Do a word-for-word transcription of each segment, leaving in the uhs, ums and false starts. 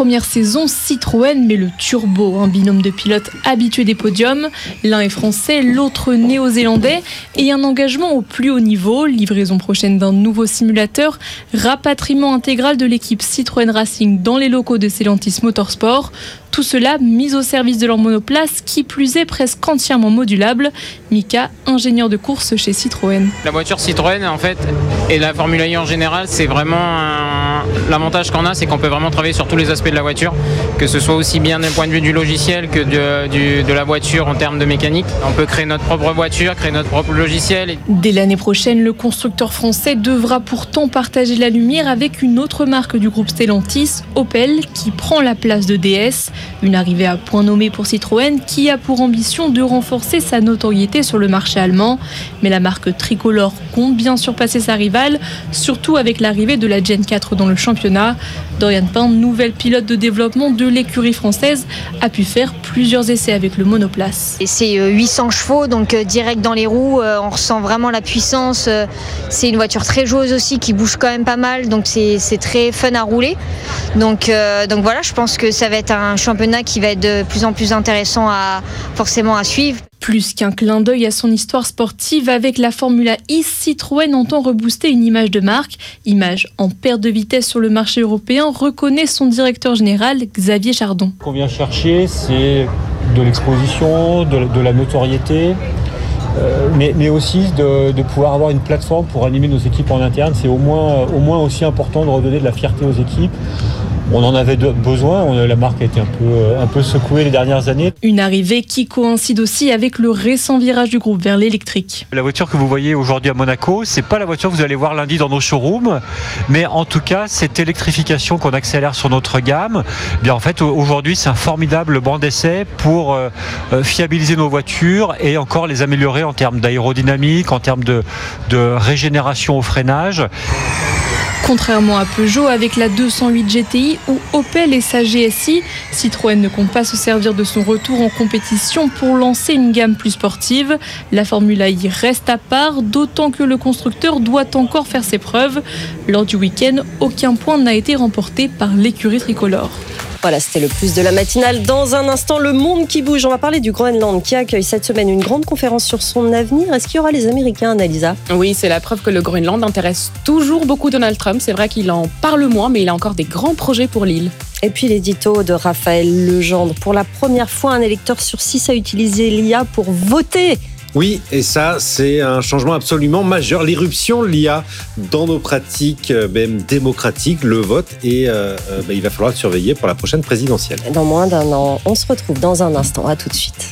première saison, Citroën met le turbo, un binôme de pilotes habitués des podiums. L'un est français, l'autre néo-zélandais, et un engagement au plus haut niveau. Livraison prochaine d'un nouveau simulateur, rapatriement intégral de l'équipe Citroën Racing dans les locaux de Stellantis Motorsport. Tout cela mis au service de leur monoplace, qui plus est presque entièrement modulable. Mika, ingénieur de course chez Citroën. La voiture Citroën, en fait, et la Formule un en général, c'est vraiment un... l'avantage qu'on a, c'est qu'on peut vraiment travailler sur tous les aspects de la voiture, que ce soit aussi bien d'un point de vue du logiciel que de, du, de la voiture en termes de mécanique. On peut créer notre propre voiture, créer notre propre logiciel. Dès l'année prochaine, le constructeur français devra pourtant partager la lumière avec une autre marque du groupe Stellantis, Opel, qui prend la place de D S. Une arrivée à point nommé pour Citroën qui a pour ambition de renforcer sa notoriété sur le marché allemand. Mais la marque tricolore compte bien surpasser sa rivale, surtout avec l'arrivée de la Gen quatre dans le championnat. Dorian Pain, nouvelle pilote de développement de l'écurie française, a pu faire plusieurs essais avec le monoplace. Et c'est huit cents chevaux, donc direct dans les roues, on ressent vraiment la puissance. C'est une voiture très joueuse aussi qui bouge quand même pas mal, donc c'est, c'est très fun à rouler. Donc, euh, donc voilà, je pense que ça va être un championnat qui va être de plus en plus intéressant à, forcément à suivre. Plus qu'un clin d'œil à son histoire sportive, avec la Formula E, Citroën entend rebooster une image de marque. Image en perte de vitesse sur le marché européen, reconnaît son directeur général, Xavier Chardon. Ce qu'on vient chercher, c'est de l'exposition, de, de la notoriété, euh, mais, mais aussi de, de pouvoir avoir une plateforme pour animer nos équipes en interne. C'est au moins, au moins aussi important de redonner de la fierté aux équipes. On en avait besoin, on, la marque a été un peu, un peu secouée les dernières années. Une arrivée qui coïncide aussi avec le récent virage du groupe vers l'électrique. La voiture que vous voyez aujourd'hui à Monaco, c'est pas la voiture que vous allez voir lundi dans nos showrooms, mais en tout cas, cette électrification qu'on accélère sur notre gamme, eh bien en fait, aujourd'hui, c'est un formidable banc d'essai pour euh, fiabiliser nos voitures et encore les améliorer en termes d'aérodynamique, en termes de, de régénération au freinage. Contrairement à Peugeot avec la deux cent huit G T I ou Opel et sa G S I, Citroën ne compte pas se servir de son retour en compétition pour lancer une gamme plus sportive. La Formula E reste à part, d'autant que le constructeur doit encore faire ses preuves. Lors du week-end, aucun point n'a été remporté par l'écurie tricolore. Voilà, c'était le plus de la matinale. Dans un instant, le monde qui bouge. On va parler du Groenland qui accueille cette semaine une grande conférence sur son avenir. Est-ce qu'il y aura les Américains, Annalisa ? Oui, c'est la preuve que le Groenland intéresse toujours beaucoup Donald Trump. C'est vrai qu'il en parle moins, mais il a encore des grands projets pour l'île. Et puis l'édito de Raphaël Legendre. Pour la première fois, un électeur sur six a utilisé l'I A pour voter. Oui, et ça, c'est un changement absolument majeur. L'irruption de l'I A dans nos pratiques même démocratiques, le vote, et euh, bah, il va falloir le surveiller pour la prochaine présidentielle. Dans moins d'un an, on se retrouve dans un instant. À tout de suite.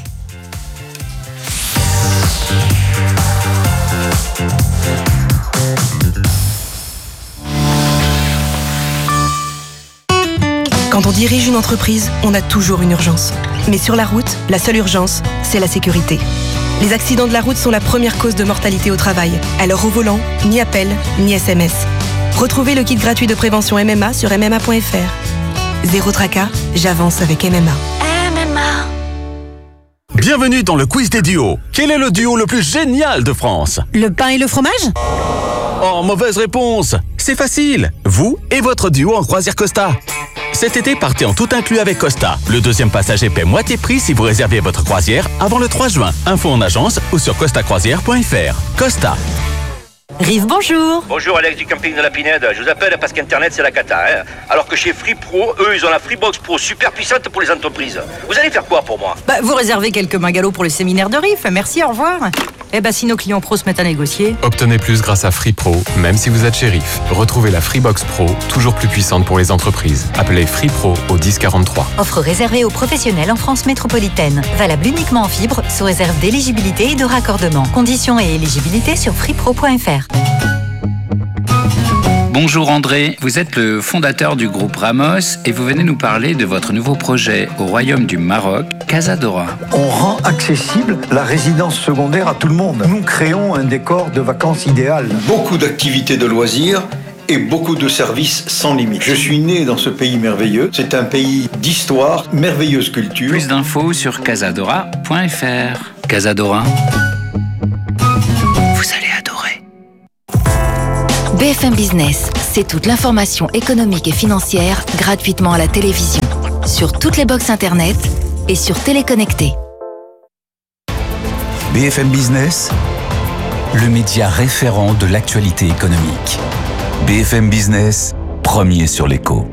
Quand on dirige une entreprise, on a toujours une urgence. Mais sur la route, la seule urgence, c'est la sécurité. Les accidents de la route sont la première cause de mortalité au travail. Alors au volant, ni appel, ni S M S. Retrouvez le kit gratuit de prévention M M A sur m m a point f r. Zéro tracas, j'avance avec M M A. M M A. Bienvenue dans le quiz des duos. Quel est le duo le plus génial de France ? Le pain et le fromage ? Oh, mauvaise réponse. C'est facile. Vous et votre duo en croisière Costa. Cet été, partez en tout inclus avec Costa. Le deuxième passager paie moitié prix si vous réservez votre croisière avant le trois juin. Info en agence ou sur costa croisière point f r. Costa. Rive, bonjour. Bonjour, Alex du camping de la Pinède. Je vous appelle parce qu'Internet, c'est la cata. Hein. Alors que chez Free Pro, eux, ils ont la Freebox Pro super puissante pour les entreprises. Vous allez faire quoi pour moi ? Bah, vous réservez quelques magalots pour le séminaire de Riff. Merci, au revoir. Eh ben, si nos clients pros se mettent à négocier. Obtenez plus grâce à Free Pro, même si vous êtes chez Riff. Retrouvez la Freebox Pro, toujours plus puissante pour les entreprises. Appelez Free Pro au dix quarante-trois. Offre réservée aux professionnels en France métropolitaine. Valable uniquement en fibre, sous réserve d'éligibilité et de raccordement. Conditions et éligibilité sur free pro point f r. Bonjour André, vous êtes le fondateur du groupe Ramos et vous venez nous parler de votre nouveau projet au Royaume du Maroc, Casadora. On rend accessible la résidence secondaire à tout le monde. Nous créons un décor de vacances idéal. Beaucoup d'activités de loisirs et beaucoup de services sans limite. Je suis né dans ce pays merveilleux. C'est un pays d'histoire, merveilleuse culture. Plus d'infos sur casadora point f r. Casadora. Vous allez adorer. B F M Business, c'est toute l'information économique et financière gratuitement à la télévision. sur toutes les box internet et sur Téléconnecté. B F M Business, le média référent de l'actualité économique. B F M Business, premier sur l'écho.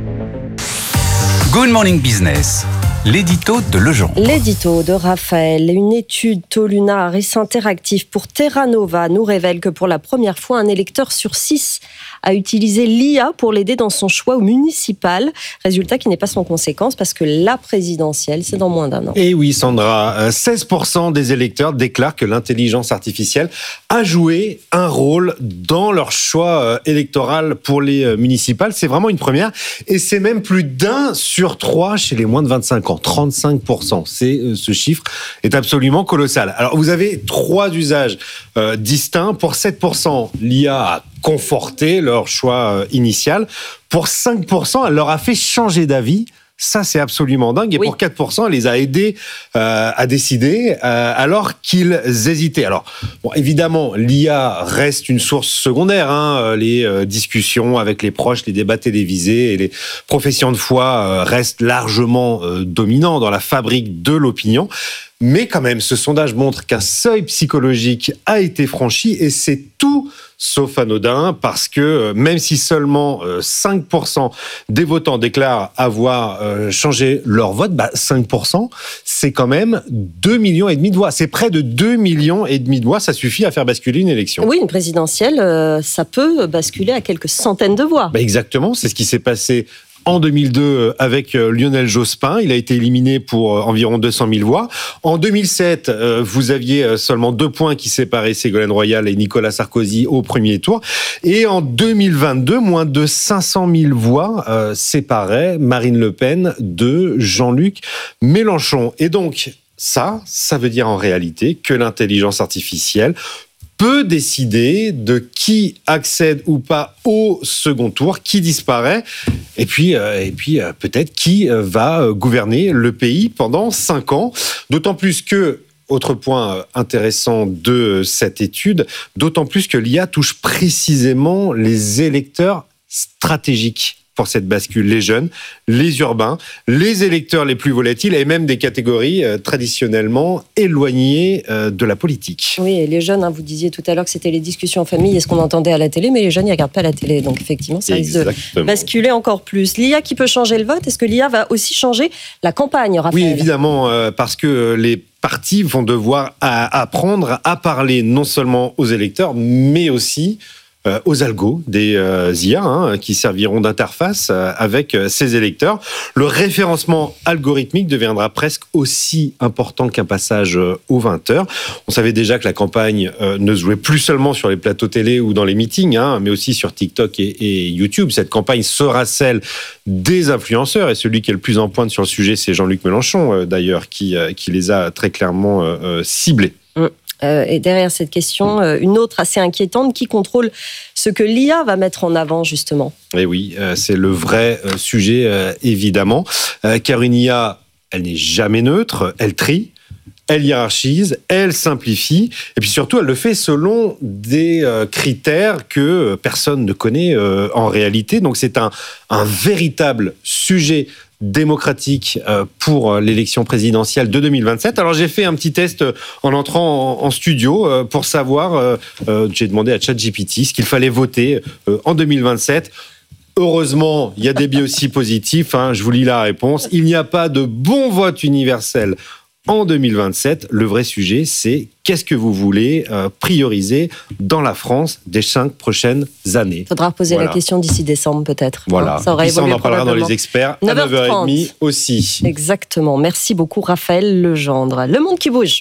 Good Morning Business, l'édito de Legendre. L'édito de Raphaël. Une étude Toluna Harris Interactive pour Terra Nova nous révèle que pour la première fois, un électeur sur six a utilisé l'I A pour l'aider dans son choix au municipal. Résultat qui n'est pas sans conséquence parce que la présidentielle, c'est dans moins d'un an. Et oui, Sandra, seize pour cent des électeurs déclarent que l'intelligence artificielle a joué un rôle dans leur choix électoral pour les municipales. C'est vraiment une première. Et c'est même plus d'un sur trois chez les moins de vingt-cinq ans. trente-cinq pour cent. C'est, ce chiffre est absolument colossal. Alors, vous avez trois usages euh, distincts. Pour sept pour cent, l'I A a conforté leur choix euh, initial. Pour cinq pour cent, elle leur a fait changer d'avis. Ça, c'est absolument dingue. Et oui. Pour quatre pour cent, elle les a aidés euh, à décider euh, alors qu'ils hésitaient. Alors, bon, évidemment, l'I A reste une source secondaire. Hein. Les euh, discussions avec les proches, les débats télévisés et les professions de foi euh, restent largement euh, dominants dans la fabrique de l'opinion. Mais quand même, ce sondage montre qu'un seuil psychologique a été franchi et c'est tout sauf anodin parce que même si seulement cinq pour cent des votants déclarent avoir changé leur vote, bah cinq pour cent, c'est quand même deux millions et demi de voix. C'est près de deux millions et demi de voix. Ça suffit à faire basculer une élection. Oui, une présidentielle, ça peut basculer à quelques centaines de voix. Bah exactement, c'est ce qui s'est passé en deux mille deux, avec Lionel Jospin, il a été éliminé pour environ deux cent mille voix. En deux mille sept, vous aviez seulement deux points qui séparaient Ségolène Royal et Nicolas Sarkozy au premier tour. Et en deux mille vingt-deux, moins de cinq cent mille voix euh, séparaient Marine Le Pen de Jean-Luc Mélenchon. Et donc, ça, ça veut dire en réalité que l'intelligence artificielle peut décider de qui accède ou pas au second tour, qui disparaît, et puis, euh, et puis euh, peut-être qui euh, va gouverner le pays pendant cinq ans. D'autant plus que, autre point intéressant de cette étude, d'autant plus que l'I A touche précisément les électeurs stratégiques pour cette bascule, les jeunes, les urbains, les électeurs les plus volatiles et même des catégories euh, traditionnellement éloignées euh, de la politique. Oui, et les jeunes, hein, vous disiez tout à l'heure que c'était les discussions en famille et ce qu'on entendait à la télé, mais les jeunes, ils ne regardent pas la télé, donc effectivement, ça risque de basculer encore plus. L'I A qui peut changer le vote, est-ce que l'I A va aussi changer la campagne, Raphaël ? Oui, évidemment, euh, parce que les partis vont devoir à, apprendre à parler non seulement aux électeurs, mais aussi Euh, aux algos des euh, I A hein, qui serviront d'interface euh, avec euh, ces électeurs. Le référencement algorithmique deviendra presque aussi important qu'un passage euh, aux vingt heures. On savait déjà que la campagne euh, ne se jouait plus seulement sur les plateaux télé ou dans les meetings, hein, mais aussi sur TikTok et, et YouTube. Cette campagne sera celle des influenceurs et celui qui est le plus en pointe sur le sujet, c'est Jean-Luc Mélenchon euh, d'ailleurs, qui, euh, qui les a très clairement euh, euh, ciblés. Mmh. Euh, et derrière cette question, euh, une autre assez inquiétante, qui contrôle ce que l'I A va mettre en avant, justement ? Et oui, euh, c'est le vrai euh, sujet, euh, évidemment, euh, car une I A, elle n'est jamais neutre, elle trie, elle hiérarchise, elle simplifie, et puis surtout, elle le fait selon des euh, critères que personne ne connaît euh, en réalité. Donc c'est un, un véritable sujet démocratique pour l'élection présidentielle de deux mille vingt-sept. Alors j'ai fait un petit test en entrant en studio pour savoir, j'ai demandé à ChatGPT ce qu'il fallait voter en deux mille vingt-sept. Heureusement, il y a des biais aussi positifs, hein, je vous lis la réponse. Il n'y a pas de bon vote universel en deux mille vingt-sept. Le vrai sujet, c'est qu'est-ce que vous voulez euh, prioriser dans la France des cinq prochaines années. Il faudra reposer voilà. la question d'ici décembre peut-être. Voilà, hein, ça, aurait ça on en parlera dans les experts à neuf heures trente aussi. Exactement, merci beaucoup Raphaël Legendre. Le monde qui bouge.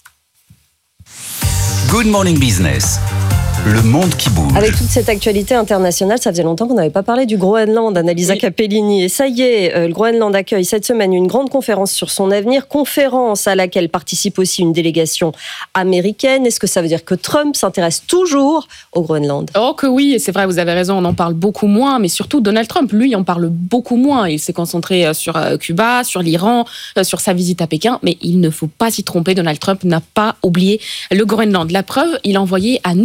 Good Morning Business. Le monde qui bouge. Avec toute cette actualité internationale, ça faisait longtemps qu'on n'avait pas parlé du Groenland, Annalisa oui. Capellini. Et ça y est, le Groenland accueille cette semaine une grande conférence sur son avenir, conférence à laquelle participe aussi une délégation américaine. Est-ce que ça veut dire que Trump s'intéresse toujours au Groenland ? Oh que oui, et c'est vrai, vous avez raison, on en parle beaucoup moins, mais surtout Donald Trump, lui, en parle beaucoup moins. Il s'est concentré sur Cuba, sur l'Iran, sur sa visite à Pékin, mais il ne faut pas s'y tromper, Donald Trump n'a pas oublié le Groenland. La preuve, il a envoyé à Nuuk cette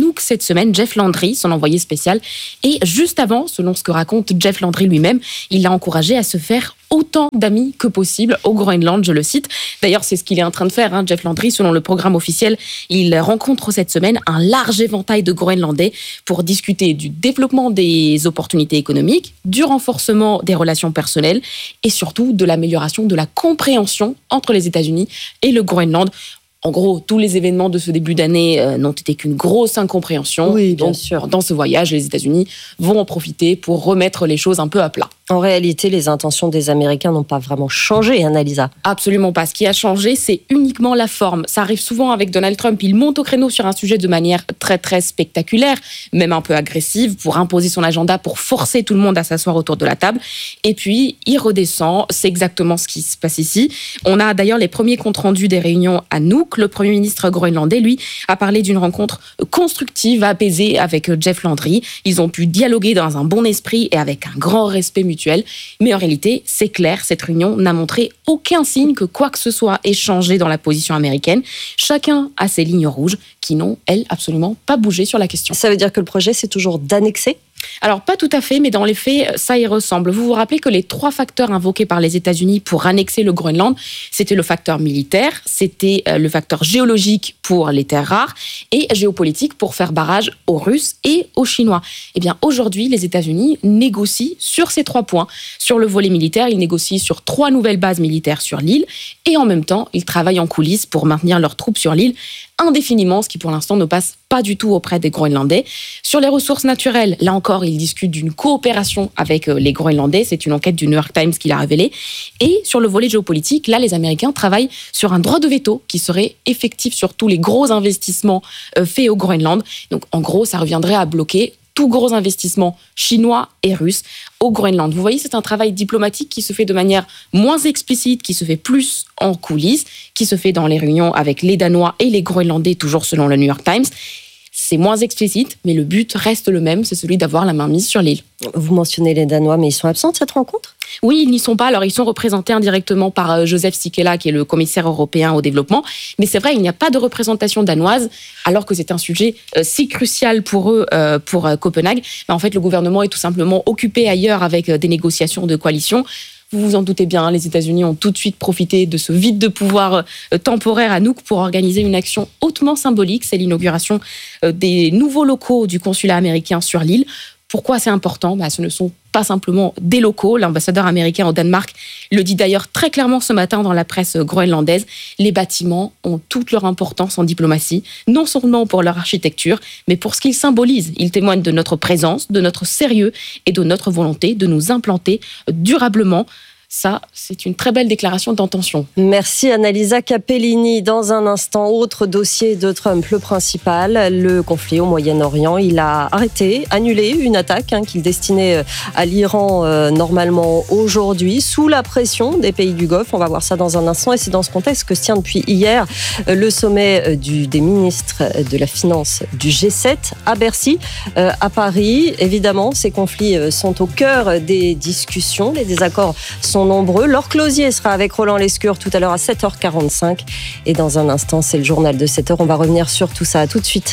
semaine Jeff Landry, son envoyé spécial. Et juste avant, selon ce que raconte Jeff Landry lui-même, il l'a encouragé à se faire autant d'amis que possible au Groenland, je le cite. D'ailleurs, c'est ce qu'il est en train de faire, hein, Jeff Landry. Selon le programme officiel, il rencontre cette semaine un large éventail de Groenlandais pour discuter du développement des opportunités économiques, du renforcement des relations personnelles et surtout de l'amélioration de la compréhension entre les États-Unis et le Groenland. En gros, tous les événements de ce début d'année euh, n'ont été qu'une grosse incompréhension. Oui, bien Donc, sûr. Dans ce voyage, les États-Unis vont en profiter pour remettre les choses un peu à plat. En réalité, les intentions des Américains n'ont pas vraiment changé, Annalisa. Absolument pas. Ce qui a changé, c'est uniquement la forme. Ça arrive souvent avec Donald Trump. Il monte au créneau sur un sujet de manière très, très spectaculaire, même un peu agressive, pour imposer son agenda, pour forcer tout le monde à s'asseoir autour de la table. Et puis, il redescend. C'est exactement ce qui se passe ici. On a d'ailleurs les premiers comptes rendus des réunions à Nuuk. Le Premier ministre groenlandais, lui, a parlé d'une rencontre constructive, apaisée avec Jeff Landry. Ils ont pu dialoguer dans un bon esprit et avec un grand respect mutuel. Mais en réalité, c'est clair, cette réunion n'a montré aucun signe que quoi que ce soit ait changé dans la position américaine. Chacun a ses lignes rouges qui n'ont, elles, absolument pas bougé sur la question. Ça veut dire que le projet, c'est toujours d'annexer ? Alors, pas tout à fait, mais dans les faits, ça y ressemble. Vous vous rappelez que les trois facteurs invoqués par les États-Unis pour annexer le Groenland, c'était le facteur militaire, c'était le facteur géologique pour les terres rares et géopolitique pour faire barrage aux Russes et aux Chinois. Eh bien, aujourd'hui, les États-Unis négocient sur ces trois points. Sur le volet militaire, ils négocient sur trois nouvelles bases militaires sur l'île et en même temps, ils travaillent en coulisses pour maintenir leurs troupes sur l'île indéfiniment, ce qui pour l'instant ne passe pas du tout auprès des Groenlandais. Sur les ressources naturelles, là encore, ils discutent d'une coopération avec les Groenlandais. C'est une enquête du New York Times qui l'a révélé. Et sur le volet géopolitique, là, les Américains travaillent sur un droit de veto qui serait effectif sur tous les gros investissements faits au Groenland. Donc, en gros, ça reviendrait à bloquer tout gros investissement chinois et russe au Groenland. Vous voyez, c'est un travail diplomatique qui se fait de manière moins explicite, qui se fait plus en coulisses, qui se fait dans les réunions avec les Danois et les Groenlandais, toujours selon le New York Times. C'est moins explicite, mais le but reste le même, c'est celui d'avoir la main mise sur l'île. Vous mentionnez les Danois, mais ils sont absents de cette rencontre ? Oui, ils n'y sont pas. Alors, ils sont représentés indirectement par Joseph Sikela, qui est le commissaire européen au développement. Mais c'est vrai, il n'y a pas de représentation danoise, alors que c'est un sujet euh, si crucial pour eux, euh, pour euh, Copenhague. Mais en fait, le gouvernement est tout simplement occupé ailleurs avec euh, des négociations de coalition. Vous vous en doutez bien, les États-Unis ont tout de suite profité de ce vide de pouvoir euh, temporaire à Nuuk pour organiser une action hautement symbolique. C'est l'inauguration euh, des nouveaux locaux du consulat américain sur l'île. Pourquoi c'est important ? Bah, ce ne sont pas simplement des locaux. L'ambassadeur américain au Danemark le dit d'ailleurs très clairement ce matin dans la presse groenlandaise. Les bâtiments ont toute leur importance en diplomatie, non seulement pour leur architecture, mais pour ce qu'ils symbolisent. Ils témoignent de notre présence, de notre sérieux et de notre volonté de nous implanter durablement. Ça, c'est une très belle déclaration d'intention. Merci Annalisa Capellini. Dans un instant, autre dossier de Trump, le principal, le conflit au Moyen-Orient. Il a arrêté, annulé une attaque hein, qu'il destinait à l'Iran euh, normalement aujourd'hui, sous la pression des pays du Golfe. On va voir ça dans un instant. Et c'est dans ce contexte que se tient depuis hier le sommet du, des ministres de la Finance du G sept à Bercy, euh, à Paris. Évidemment, ces conflits sont au cœur des discussions. Les désaccords sont nombreux. Laure Closier sera avec Roland Lescure tout à l'heure à sept heures quarante-cinq. Et dans un instant, c'est le journal de sept heures. On va revenir sur tout ça. À tout de suite.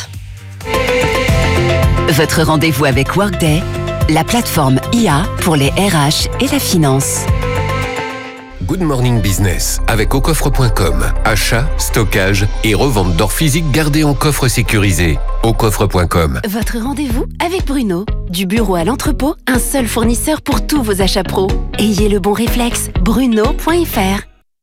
Votre rendez-vous avec Workday, la plateforme I A pour les R H et la finance. Good Morning Business avec au coffre point com. Achat, stockage et revente d'or physique gardé en coffre sécurisé. au coffre point com. Votre rendez-vous avec Bruno. Du bureau à l'entrepôt, un seul fournisseur pour tous vos achats pro. Ayez le bon réflexe, bruno point f r.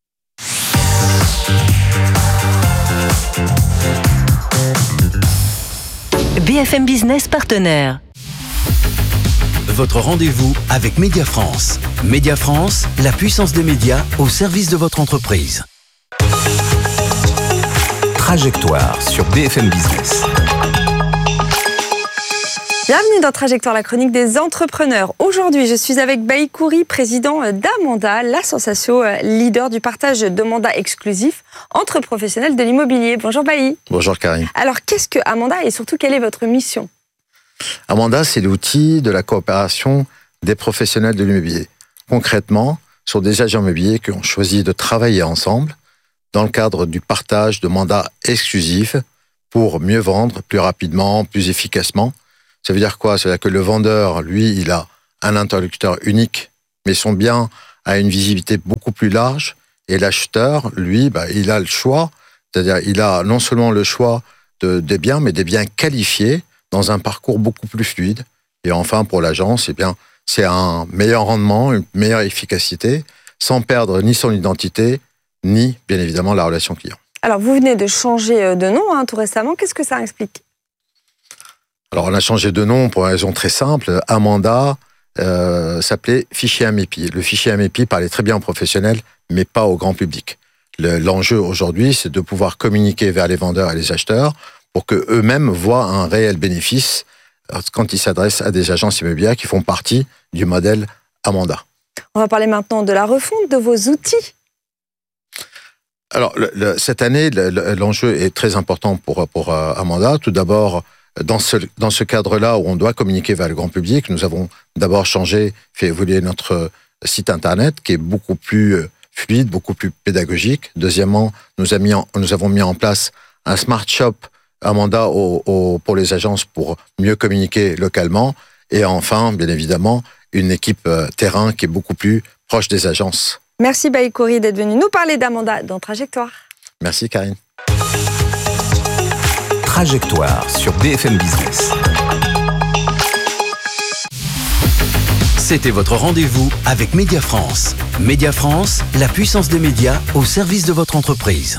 B F M Business partenaire. Votre rendez-vous avec Média France. Média France, la puissance des médias au service de votre entreprise. Trajectoire sur B F M Business. Bienvenue dans Trajectoire, la chronique des entrepreneurs. Aujourd'hui, je suis avec Bailly Khoury, président d'Amanda, l'association leader du partage de mandats exclusifs entre professionnels de l'immobilier. Bonjour Bailly. Bonjour Karim. Alors, qu'est-ce que Amanda et surtout, quelle est votre mission ? Amanda, c'est l'outil de la coopération des professionnels de l'immobilier. Concrètement, ce sont des agents immobiliers qui ont choisi de travailler ensemble dans le cadre du partage de mandats exclusifs pour mieux vendre, plus rapidement, plus efficacement. Ça veut dire quoi? Ça veut dire que le vendeur, lui, il a un interlocuteur unique, mais son bien a une visibilité beaucoup plus large. Et l'acheteur, lui, bah, il a le choix. C'est-à-dire, il a non seulement le choix de, des biens, mais des biens qualifiés dans un parcours beaucoup plus fluide. Et enfin, pour l'agence, eh bien, c'est un meilleur rendement, une meilleure efficacité, sans perdre ni son identité, ni, bien évidemment, la relation client. Alors, vous venez de changer de nom hein, tout récemment. Qu'est-ce que ça explique? Alors, on a changé de nom pour une raison très simple. Amanda euh, s'appelait Fichier Amepi. Le fichier Amepi parlait très bien aux professionnels, mais pas au grand public. Le, l'enjeu aujourd'hui, c'est de pouvoir communiquer vers les vendeurs et les acheteurs pour qu'eux-mêmes voient un réel bénéfice quand ils s'adressent à des agences immobilières qui font partie du modèle Amanda. On va parler maintenant de la refonte de vos outils. Alors, le, le, cette année, le, l'enjeu est très important pour, pour euh, Amanda. Tout d'abord, dans ce, dans ce cadre-là où on doit communiquer vers le grand public, nous avons d'abord changé, fait évoluer notre site Internet qui est beaucoup plus fluide, beaucoup plus pédagogique. Deuxièmement, nous, a mis en, nous avons mis en place un Smart Shop Amanda au, au, pour les agences pour mieux communiquer localement. Et enfin, bien évidemment, une équipe euh, terrain qui est beaucoup plus proche des agences. Merci Baïk Khoury d'être venu nous parler d'Amanda dans Trajectoire. Merci Karine. Trajectoire sur B F M Business. C'était votre rendez-vous avec Média France. Média France, la puissance des médias au service de votre entreprise.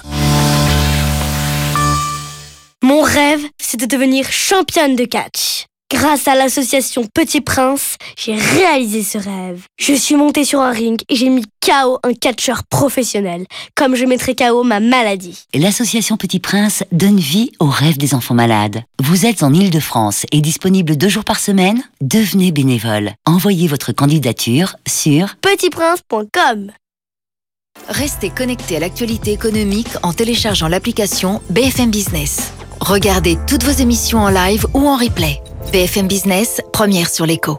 Mon rêve, c'est de devenir championne de catch. Grâce à l'association Petit Prince, j'ai réalisé ce rêve. Je suis montée sur un ring et j'ai mis K O un catcheur professionnel, comme je mettrai K O ma maladie. L'association Petit Prince donne vie aux rêves des enfants malades. Vous êtes en Île-de-France et disponible deux jours par semaine? Devenez bénévole. Envoyez votre candidature sur petit prince point com. Restez connecté à l'actualité économique en téléchargeant l'application B F M Business. Regardez toutes vos émissions en live ou en replay. B F M Business, première sur l'écho.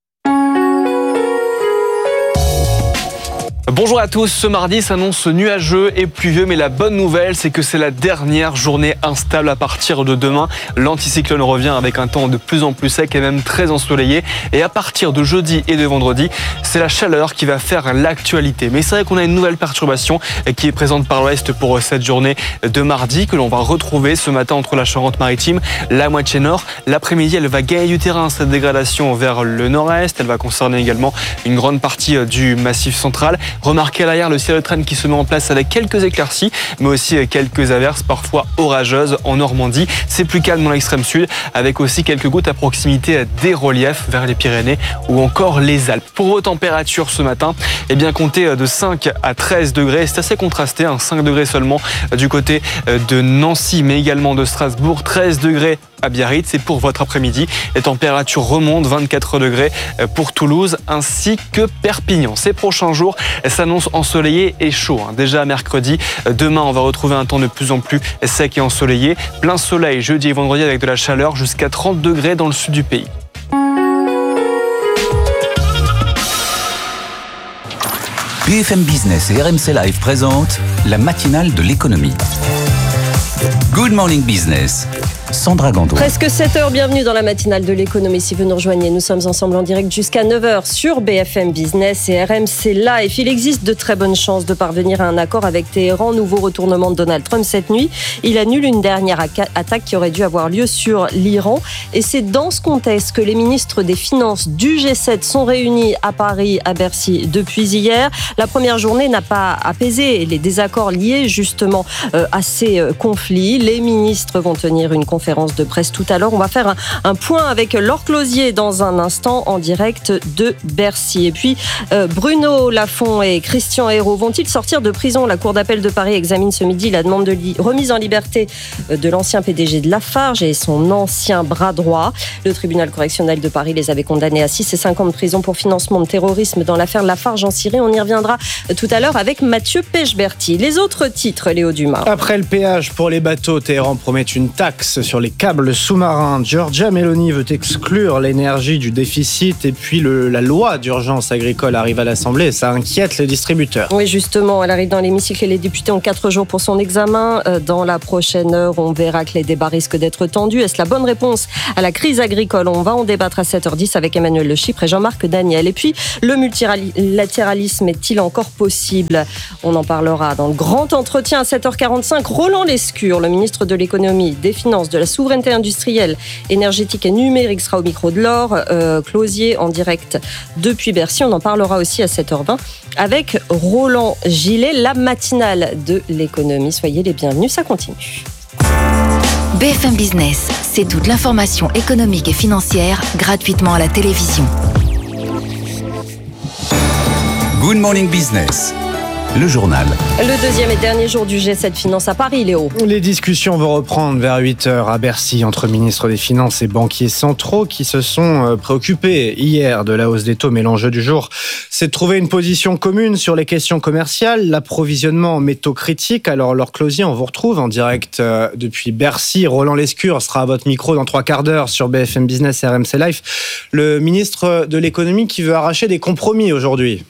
Bonjour à tous, ce mardi s'annonce nuageux et pluvieux, mais la bonne nouvelle, c'est que c'est la dernière journée instable à partir de demain. L'anticyclone revient avec un temps de plus en plus sec et même très ensoleillé. Et à partir de jeudi et de vendredi, c'est la chaleur qui va faire l'actualité. Mais c'est vrai qu'on a une nouvelle perturbation qui est présente par l'ouest pour cette journée de mardi, que l'on va retrouver ce matin entre la Charente-Maritime, la moitié nord. L'après-midi, elle va gagner du terrain, cette dégradation vers le nord-est. Elle va concerner également une grande partie du massif central. Remarquez à l'arrière le ciel traîne qui se met en place avec quelques éclaircies, mais aussi quelques averses parfois orageuses en Normandie. C'est plus calme dans l'extrême sud, avec aussi quelques gouttes à proximité des reliefs vers les Pyrénées ou encore les Alpes. Pour vos températures ce matin, eh bien comptez de cinq à treize degrés. C'est assez contrasté, hein, cinq degrés seulement du côté de Nancy, mais également de Strasbourg, treize degrés à Biarritz. Et pour votre après-midi, les températures remontent, vingt-quatre degrés pour Toulouse ainsi que Perpignan. Ces prochains jours s'annoncent ensoleillés et chauds. Déjà mercredi, demain on va retrouver un temps de plus en plus sec et ensoleillé. Plein soleil jeudi et vendredi avec de la chaleur jusqu'à trente degrés dans le sud du pays. B F M Business et R M C Live présentent la matinale de l'économie. Good Morning Business. Sandra Gandon. Presque sept heures, bienvenue dans la matinale de l'économie. Si vous nous rejoignez, nous sommes ensemble en direct jusqu'à neuf heures sur B F M Business et R M C Live. Il existe de très bonnes chances de parvenir à un accord avec Téhéran. Nouveau retournement de Donald Trump cette nuit. Il annule une dernière attaque qui aurait dû avoir lieu sur l'Iran. Et c'est dans ce contexte que les ministres des Finances du G sept sont réunis à Paris, à Bercy, depuis hier. La première journée n'a pas apaisé les désaccords liés justement à ces conflits. Les ministres vont tenir une conférence conférence de presse tout à l'heure. On va faire un, un point avec Laure Closier dans un instant en direct de Bercy. Et puis, euh, Bruno Lafont et Christian Hérault vont-ils sortir de prison? La Cour d'appel de Paris examine ce midi la demande de li- remise en liberté de l'ancien P D G de Lafarge et son ancien bras droit. Le tribunal correctionnel de Paris les avait condamnés à six et cinq ans de prison pour financement de terrorisme dans l'affaire Lafarge en Syrie. On y reviendra tout à l'heure avec Mathieu Pechberti. Les autres titres, Léo Dumas. Après le péage pour les bateaux, Téhéran promet une taxe sur les câbles sous-marins. Giorgia Meloni veut exclure l'énergie du déficit et puis le, la loi d'urgence agricole arrive à l'Assemblée et ça inquiète les distributeurs. Oui, justement, elle arrive dans l'hémicycle et les députés ont quatre jours pour son examen. Dans la prochaine heure, on verra que les débats risquent d'être tendus. Est-ce la bonne réponse à la crise agricole? On va en débattre à sept heures dix avec Emmanuel Le Chypre et Jean-Marc Daniel. Et puis, le multilatéralisme est-il encore possible? On en parlera dans le grand entretien à sept heures quarante-cinq. Roland Lescure, le ministre de l'économie, des finances, de la souveraineté industrielle, énergétique et numérique sera au micro de l'or. Euh, Closier en direct depuis Bercy. On en parlera aussi à sept heures vingt avec Roland Gillet, la matinale de l'économie. Soyez les bienvenus, ça continue. B F M Business, c'est toute l'information économique et financière gratuitement à la télévision. Good Morning Business, le journal. Le deuxième et dernier jour du G sept Finance à Paris, Léo. Les discussions vont reprendre vers huit heures à Bercy entre ministres des Finances et banquiers centraux qui se sont préoccupés hier de la hausse des taux. Mais l'enjeu du jour, c'est de trouver une position commune sur les questions commerciales, l'approvisionnement en métaux critiques. Alors, Laure Closier, on vous retrouve en direct depuis Bercy. Roland Lescure sera à votre micro dans trois quarts d'heure sur B F M Business et R M C Live. Le ministre de l'économie qui veut arracher des compromis aujourd'hui.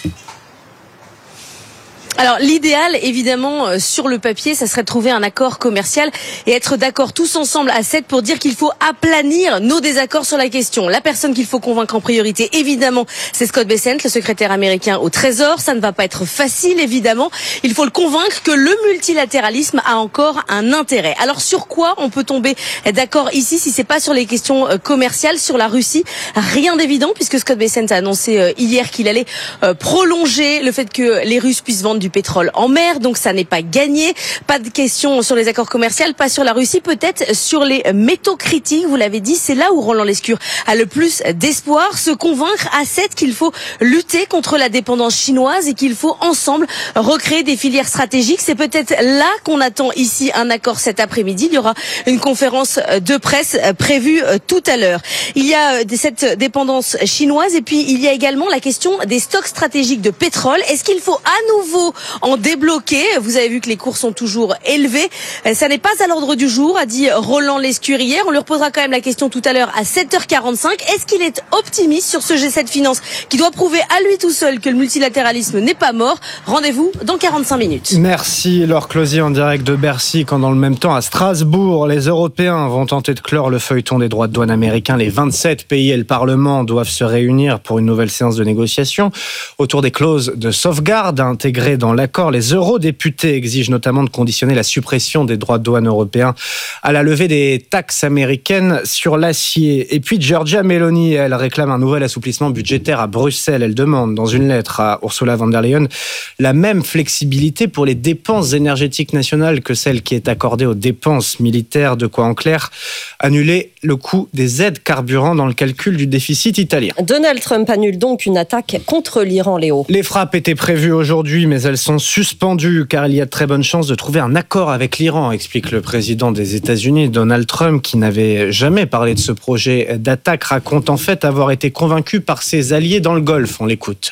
Alors l'idéal, évidemment, sur le papier, ça serait de trouver un accord commercial et être d'accord tous ensemble à sept pour dire qu'il faut aplanir nos désaccords sur la question. La personne qu'il faut convaincre en priorité, évidemment, c'est Scott Bessent, le secrétaire américain au Trésor. Ça ne va pas être facile, évidemment. Il faut le convaincre que le multilatéralisme a encore un intérêt. Alors sur quoi on peut tomber d'accord ici si c'est pas sur les questions commerciales, sur la Russie? Rien d'évident puisque Scott Bessent a annoncé hier qu'il allait prolonger le fait que les Russes puissent vendre du pétrole en mer, donc ça n'est pas gagné. Pas de question sur les accords commerciaux, pas sur la Russie, peut-être sur les métaux critiques. Vous l'avez dit, c'est là où Roland Lescure a le plus d'espoir, se convaincre à sept qu'il faut lutter contre la dépendance chinoise et qu'il faut ensemble recréer des filières stratégiques. C'est peut-être là qu'on attend ici un accord cet après-midi. Il y aura une conférence de presse prévue tout à l'heure. Il y a cette dépendance chinoise et puis il y a également la question des stocks stratégiques de pétrole. Est-ce qu'il faut à nouveau en débloquer? Vous avez vu que les cours sont toujours élevés. Ça n'est pas à l'ordre du jour, a dit Roland Lescure hier. On lui reposera quand même la question tout à l'heure à sept heures quarante-cinq. Est-ce qu'il est optimiste sur ce G sept Finance qui doit prouver à lui tout seul que le multilatéralisme n'est pas mort? Rendez-vous dans quarante-cinq minutes. Merci Laure Closier en direct de Bercy. Quand dans le même temps à Strasbourg, les Européens vont tenter de clore le feuilleton des droits de douane américains. Les vingt-sept pays et le Parlement doivent se réunir pour une nouvelle séance de négociation autour des clauses de sauvegarde intégrées dans l'accord. Les eurodéputés exigent notamment de conditionner la suppression des droits de douane européens à la levée des taxes américaines sur l'acier. Et puis Giorgia Meloni, elle réclame un nouvel assouplissement budgétaire à Bruxelles. Elle demande dans une lettre à Ursula von der Leyen la même flexibilité pour les dépenses énergétiques nationales que celle qui est accordée aux dépenses militaires. De quoi en clair annuler le coût des aides carburant dans le calcul du déficit italien. Donald Trump annule donc une attaque contre l'Iran, Léo. Les frappes étaient prévues aujourd'hui, mais elles sont suspendues car il y a de très bonnes chances de trouver un accord avec l'Iran, explique le président des États-Unis. Donald Trump, qui n'avait jamais parlé de ce projet d'attaque, raconte en fait avoir été convaincu par ses alliés dans le Golfe. On l'écoute.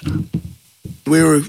Nous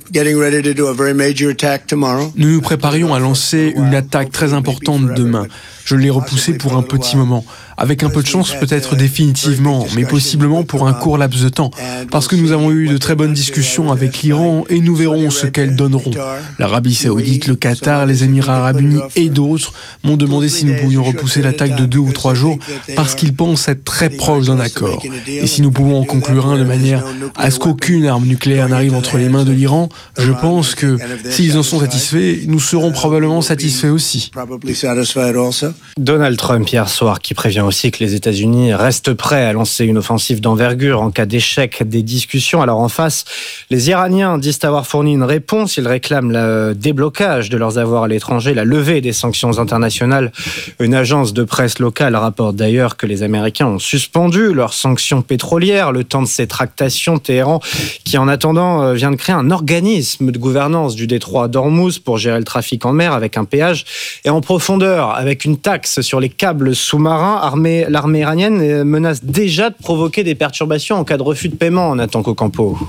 nous préparions à lancer une attaque très importante demain. Je l'ai repoussée pour un petit moment. Avec un peu de chance, peut-être définitivement, mais possiblement pour un court laps de temps. Parce que nous avons eu de très bonnes discussions avec l'Iran et nous verrons ce qu'elles donneront. L'Arabie Saoudite, le Qatar, les Émirats Arabes Unis et d'autres m'ont demandé si nous pouvions repousser l'attaque de deux ou trois jours parce qu'ils pensent être très proches d'un accord. Et si nous pouvons en conclure un de manière à ce qu'aucune arme nucléaire n'arrive entre les mains de l'Iran, je pense que s'ils en sont satisfaits, nous serons probablement satisfaits aussi. Donald Trump hier soir qui prévient aussi que les États-Unis restent prêts à lancer une offensive d'envergure en cas d'échec des discussions. Alors en face, les Iraniens disent avoir fourni une réponse. Ils réclament le déblocage de leurs avoirs à l'étranger, la levée des sanctions internationales. Une agence de presse locale rapporte d'ailleurs que les Américains ont suspendu leurs sanctions pétrolières le temps de ces tractations. Téhéran, qui en attendant vient de créer un organisme de gouvernance du détroit d'Ormuz pour gérer le trafic en mer avec un péage et en profondeur avec une taxe sur les câbles sous-marins. Armée, l'armée iranienne menace déjà de provoquer des perturbations en cas de refus de paiement, Nathan Cocampo.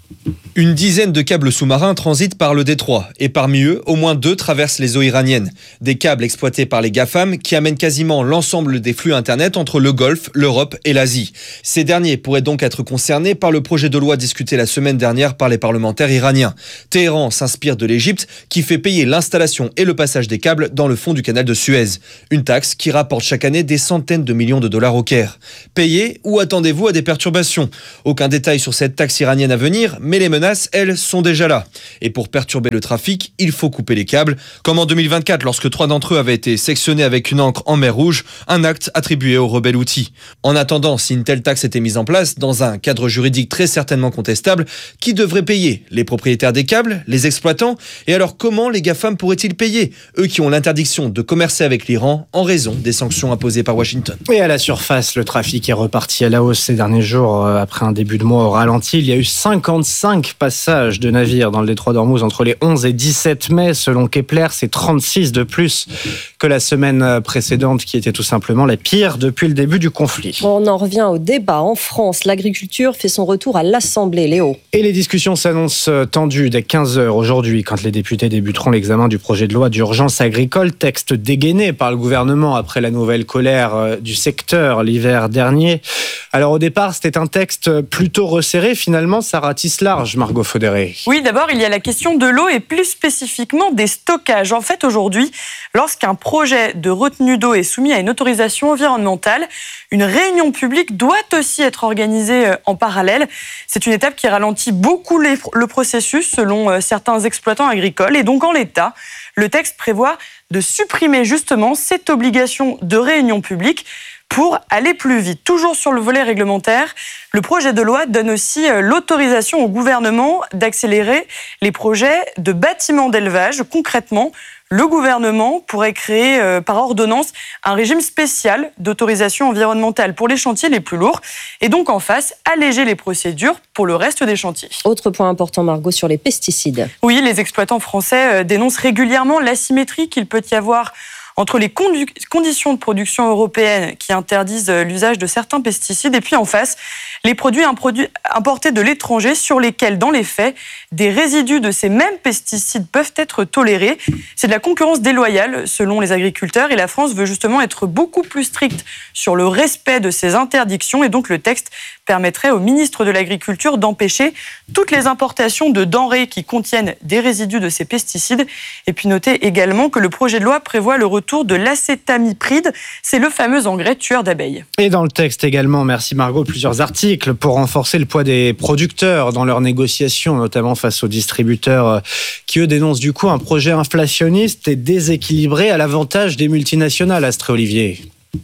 Une dizaine de câbles sous-marins transitent par le détroit et parmi eux, au moins deux traversent les eaux iraniennes. Des câbles exploités par les GAFAM qui amènent quasiment l'ensemble des flux Internet entre le Golfe, l'Europe et l'Asie. Ces derniers pourraient donc être concernés par le projet de loi discuté la semaine dernière par les parlementaires iraniens. Téhéran s'inspire de l'Égypte qui fait payer l'installation et le passage des câbles dans le fond du canal de Suez. Une taxe qui rapporte chaque année des centaines de millions de dollars au Caire. Payez ou attendez-vous à des perturbations ? Aucun détail sur cette taxe iranienne à venir, mais les menaces, elles, sont déjà là. Et pour perturber le trafic, il faut couper les câbles. Comme en deux mille vingt-quatre, lorsque trois d'entre eux avaient été sectionnés avec une encre en mer Rouge, un acte attribué au rebelle Houthi. En attendant, si une telle taxe était mise en place, dans un cadre juridique très certainement contestable, qui devrait payer ? Les propriétaires des câbles ? Les exploitants ? Et alors comment les GAFAM pourraient-ils payer ? Eux qui ont l'interdiction de commercer avec l'Iran en raison des sanctions imposées par Washington. Et à la surface, le trafic est reparti à la hausse ces derniers jours. Après un début de mois au ralenti, il y a eu cinquante-cinq passage de navires dans le détroit d'Ormuz entre les onze et dix-sept mai. Selon Kepler, c'est trente-six de plus que la semaine précédente qui était tout simplement la pire depuis le début du conflit. On en revient au débat. En France, l'agriculture fait son retour à l'Assemblée, Léo. Et les discussions s'annoncent tendues dès quinze heures aujourd'hui quand les députés débuteront l'examen du projet de loi d'urgence agricole, texte dégainé par le gouvernement après la nouvelle colère du secteur l'hiver dernier. Alors au départ, c'était un texte plutôt resserré. Finalement, ça ratisse large, Margot Faudéré. Oui, d'abord, il y a la question de l'eau et plus spécifiquement des stockages. En fait, aujourd'hui, lorsqu'un projet de retenue d'eau est soumis à une autorisation environnementale, une réunion publique doit aussi être organisée en parallèle. C'est une étape qui ralentit beaucoup les, le processus selon certains exploitants agricoles. Et donc, en l'état, le texte prévoit de supprimer justement cette obligation de réunion publique pour aller plus vite. Toujours sur le volet réglementaire, le projet de loi donne aussi l'autorisation au gouvernement d'accélérer les projets de bâtiments d'élevage. Concrètement, le gouvernement pourrait créer euh, par ordonnance un régime spécial d'autorisation environnementale pour les chantiers les plus lourds et donc en face, alléger les procédures pour le reste des chantiers. Autre point important, Margot, sur les pesticides. Oui, les exploitants français euh, dénoncent régulièrement l'asymétrie qu'il peut y avoir entre les condu- conditions de production européennes qui interdisent l'usage de certains pesticides et puis en face, les produits importés de l'étranger sur lesquels, dans les faits, des résidus de ces mêmes pesticides peuvent être tolérés. C'est de la concurrence déloyale selon les agriculteurs et la France veut justement être beaucoup plus stricte sur le respect de ces interdictions et donc le texte permettrait au ministre de l'Agriculture d'empêcher toutes les importations de denrées qui contiennent des résidus de ces pesticides. Et puis notez également que le projet de loi prévoit le retour de l'acétamipride, c'est le fameux engrais tueur d'abeilles. Et dans le texte également, merci Margot, plusieurs articles pour renforcer le poids des producteurs dans leurs négociations, notamment face aux distributeurs qui eux dénoncent du coup un projet inflationniste et déséquilibré à l'avantage des multinationales. Astrée Olivier.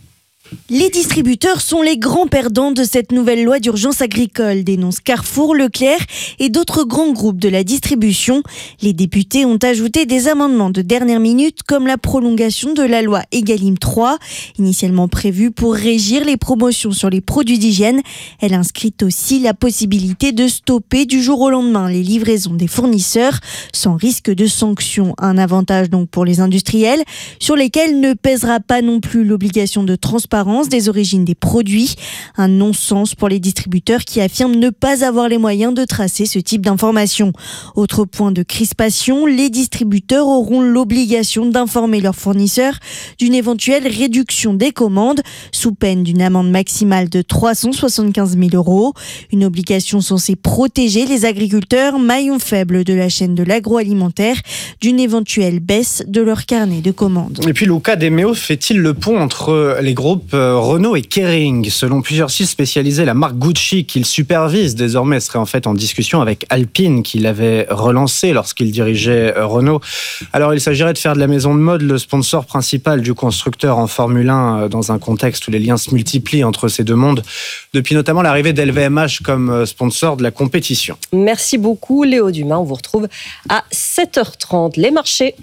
Les distributeurs sont les grands perdants de cette nouvelle loi d'urgence agricole, dénoncent Carrefour, Leclerc et d'autres grands groupes de la distribution. Les députés ont ajouté des amendements de dernière minute comme la prolongation de la loi Egalim trois, initialement prévue pour régir les promotions sur les produits d'hygiène. Elle inscrit aussi la possibilité de stopper du jour au lendemain les livraisons des fournisseurs sans risque de sanction. Un avantage donc pour les industriels sur lesquels ne pèsera pas non plus l'obligation de transparence des origines des produits. Un non-sens pour les distributeurs qui affirment ne pas avoir les moyens de tracer ce type d'informations. Autre point de crispation, les distributeurs auront l'obligation d'informer leurs fournisseurs d'une éventuelle réduction des commandes sous peine d'une amende maximale de trois cent soixante-quinze mille euros. Une obligation censée protéger les agriculteurs, maillons faibles de la chaîne de l'agroalimentaire, d'une éventuelle baisse de leur carnet de commandes. Et puis Luca De Meo fait-il le pont entre les groupes Renault et Kering? Selon plusieurs sites spécialisés, la marque Gucci qu'il supervise désormais serait en fait en discussion avec Alpine qui l'avait relancé lorsqu'il dirigeait Renault. Alors il s'agirait de faire de la maison de mode le sponsor principal du constructeur en Formule un dans un contexte où les liens se multiplient entre ces deux mondes depuis notamment l'arrivée d'L V M H comme sponsor de la compétition. Merci beaucoup Léo Dumas, on vous retrouve à sept heures trente. Les marchés.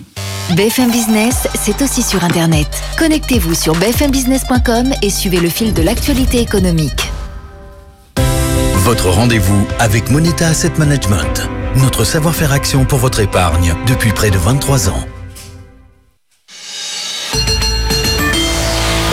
B F M Business, c'est aussi sur Internet. Connectez-vous sur b f m business point com et suivez le fil de l'actualité économique. Votre rendez-vous avec Moneta Asset Management. Notre savoir-faire action pour votre épargne depuis près de vingt-trois ans.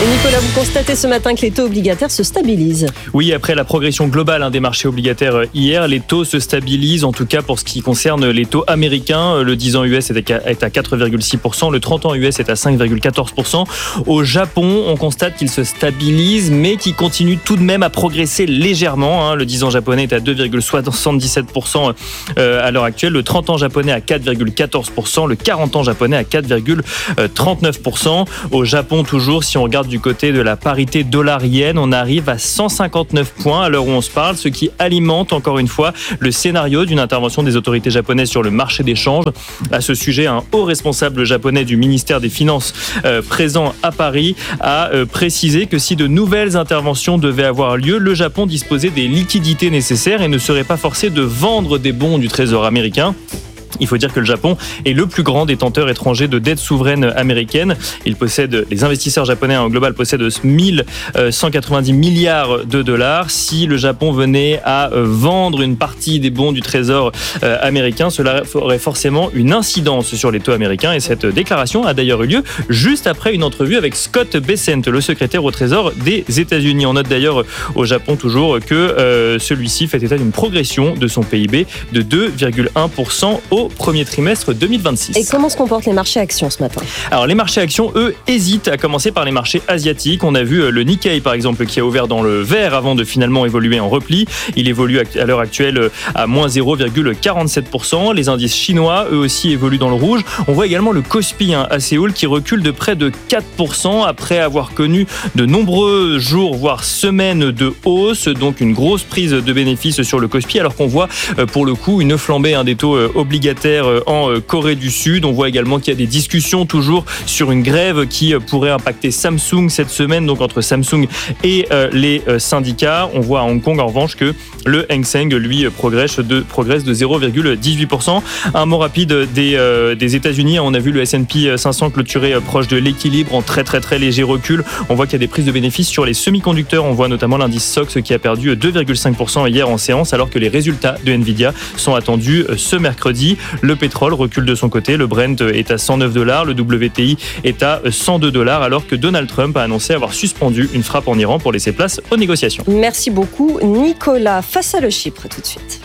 Et Nicolas, vous constatez ce matin que les taux obligataires se stabilisent. Oui, après la progression globale hein, des marchés obligataires hier, les taux se stabilisent, en tout cas pour ce qui concerne les taux américains. Le dix ans U S est à quatre virgule six pour cent, le trente ans U S est à cinq virgule quatorze pour cent. Au Japon, on constate qu'il se stabilise, mais qu'il continue tout de même à progresser légèrement. Hein. Le dix ans japonais est à deux virgule soixante-dix-sept pour cent à l'heure actuelle, le trente ans japonais à quatre virgule quatorze pour cent, le quarante ans japonais à quatre virgule trente-neuf pour cent. Au Japon, toujours, si on regarde du côté de la parité dollar-yen, on arrive à cent cinquante-neuf points à l'heure où on se parle, ce qui alimente encore une fois le scénario d'une intervention des autorités japonaises sur le marché des changes. À ce sujet, un haut responsable japonais du ministère des Finances euh, présent à Paris a euh, précisé que si de nouvelles interventions devaient avoir lieu, le Japon disposait des liquidités nécessaires et ne serait pas forcé de vendre des bons du Trésor américain. Il faut dire que le Japon est le plus grand détenteur étranger de dette souveraine américaine. Il possède, les investisseurs japonais en global possèdent mille cent quatre-vingt-dix milliards de dollars. Si le Japon venait à vendre une partie des bons du Trésor américain, cela aurait forcément une incidence sur les taux américains. Et cette déclaration a d'ailleurs eu lieu juste après une entrevue avec Scott Bessent, le secrétaire au Trésor des États-Unis. On note d'ailleurs au Japon toujours que euh, celui-ci fait état d'une progression de son P I B de deux virgule un pour cent au premier trimestre deux mille vingt-six. Et comment se comportent les marchés actions ce matin ? Alors les marchés actions, eux, hésitent, à commencer par les marchés asiatiques. On a vu le Nikkei, par exemple, qui a ouvert dans le vert avant de finalement évoluer en repli. Il évolue à l'heure actuelle à moins zéro virgule quarante-sept pour cent. Les indices chinois, eux aussi, évoluent dans le rouge. On voit également le Kospi hein, à Séoul qui recule de près de quatre pour cent après avoir connu de nombreux jours, voire semaines de hausse. Donc une grosse prise de bénéfices sur le Kospi, alors qu'on voit pour le coup une flambée hein, des taux obligataires en Corée du Sud. On voit également qu'il y a des discussions toujours sur une grève qui pourrait impacter Samsung cette semaine, donc entre Samsung et euh, les euh, syndicats. On voit à Hong Kong en revanche que le Hang Seng lui progresse de, progresse de zéro virgule dix-huit pour cent. Un mot rapide des, euh, des États-Unis. On a vu le S and P cinq cents clôturer proche de l'équilibre en très très très léger recul. On voit qu'il y a des prises de bénéfices sur les semi-conducteurs. On voit notamment l'indice S O X qui a perdu deux virgule cinq pour cent hier en séance, alors que les résultats de Nvidia sont attendus ce mercredi. Le pétrole recule de son côté, le Brent est à cent neuf dollars, le W T I est à cent deux dollars, alors que Donald Trump a annoncé avoir suspendu une frappe en Iran pour laisser place aux négociations. Merci beaucoup Nicolas. Face à le Chypre tout de suite.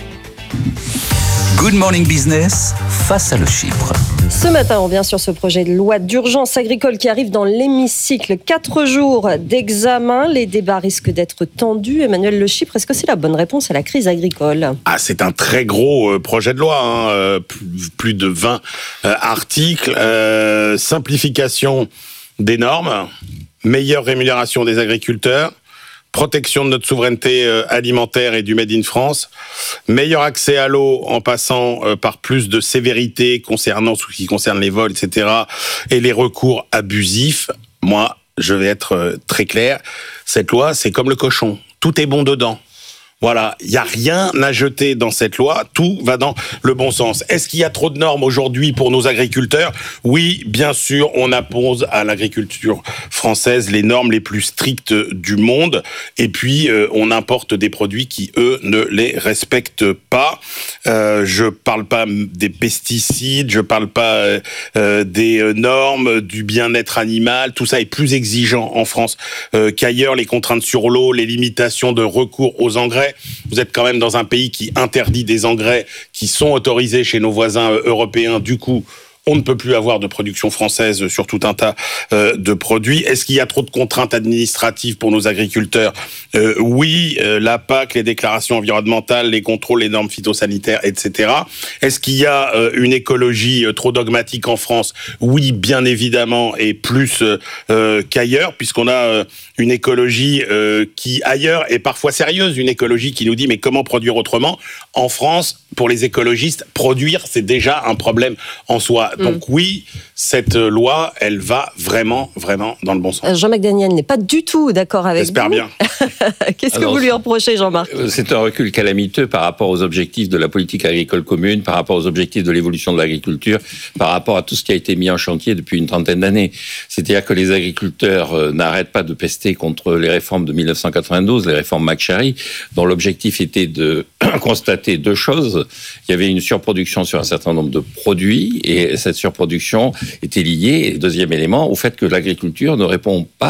Good Morning Business, face à le Chypre. Ce matin, on revient sur ce projet de loi d'urgence agricole qui arrive dans l'hémicycle. Quatre jours d'examen, les débats risquent d'être tendus. Emmanuel Le Chypre, est-ce que c'est la bonne réponse à la crise agricole ? Ah, c'est un très gros projet de loi, hein, euh, plus de vingt euh, articles, euh, simplification des normes, meilleure rémunération des agriculteurs, protection de notre souveraineté alimentaire et du Made in France, meilleur accès à l'eau en passant par plus de sévérité concernant ce qui concerne les vols, et cetera, et les recours abusifs. Moi, je vais être très clair, cette loi, c'est comme le cochon, tout est bon dedans. Voilà, il n'y a rien à jeter dans cette loi, tout va dans le bon sens. Est-ce qu'il y a trop de normes aujourd'hui pour nos agriculteurs ? Oui, bien sûr, on impose à l'agriculture française les normes les plus strictes du monde, et puis euh, on importe des produits qui, eux, ne les respectent pas. Euh, je parle pas des pesticides, je parle pas euh, des normes du bien-être animal, tout ça est plus exigeant en France euh, qu'ailleurs, les contraintes sur l'eau, les limitations de recours aux engrais. Vous êtes quand même dans un pays qui interdit des engrais qui sont autorisés chez nos voisins européens. Du coup, on ne peut plus avoir de production française sur tout un tas euh, de produits. Est-ce qu'il y a trop de contraintes administratives pour nos agriculteurs ? euh, Oui, euh, la P A C, les déclarations environnementales, les contrôles, les normes phytosanitaires, et cetera. Est-ce qu'il y a euh, une écologie euh, trop dogmatique en France ? Oui, bien évidemment, et plus euh, qu'ailleurs, puisqu'on a euh, une écologie euh, qui, ailleurs, est parfois sérieuse, une écologie qui nous dit « mais comment produire autrement ?» En France, pour les écologistes, produire, c'est déjà un problème en soi. Donc oui, cette loi, elle va vraiment, vraiment dans le bon sens. Jean-Marc Daniel n'est pas du tout d'accord avec J'espère vous. J'espère bien. Qu'est-ce Alors, que vous lui reprochez, Jean-Marc ? C'est un recul calamiteux par rapport aux objectifs de la politique agricole commune, par rapport aux objectifs de l'évolution de l'agriculture, par rapport à tout ce qui a été mis en chantier depuis une trentaine d'années. C'est-à-dire que les agriculteurs euh, n'arrêtent pas de pester contre les réformes de dix-neuf cent quatre-vingt-douze, les réformes McCharry, dont l'objectif était de constater deux choses. Il y avait une surproduction sur un certain nombre de produits, et cette surproduction était liée, et deuxième élément, au fait que l'agriculture ne répond pas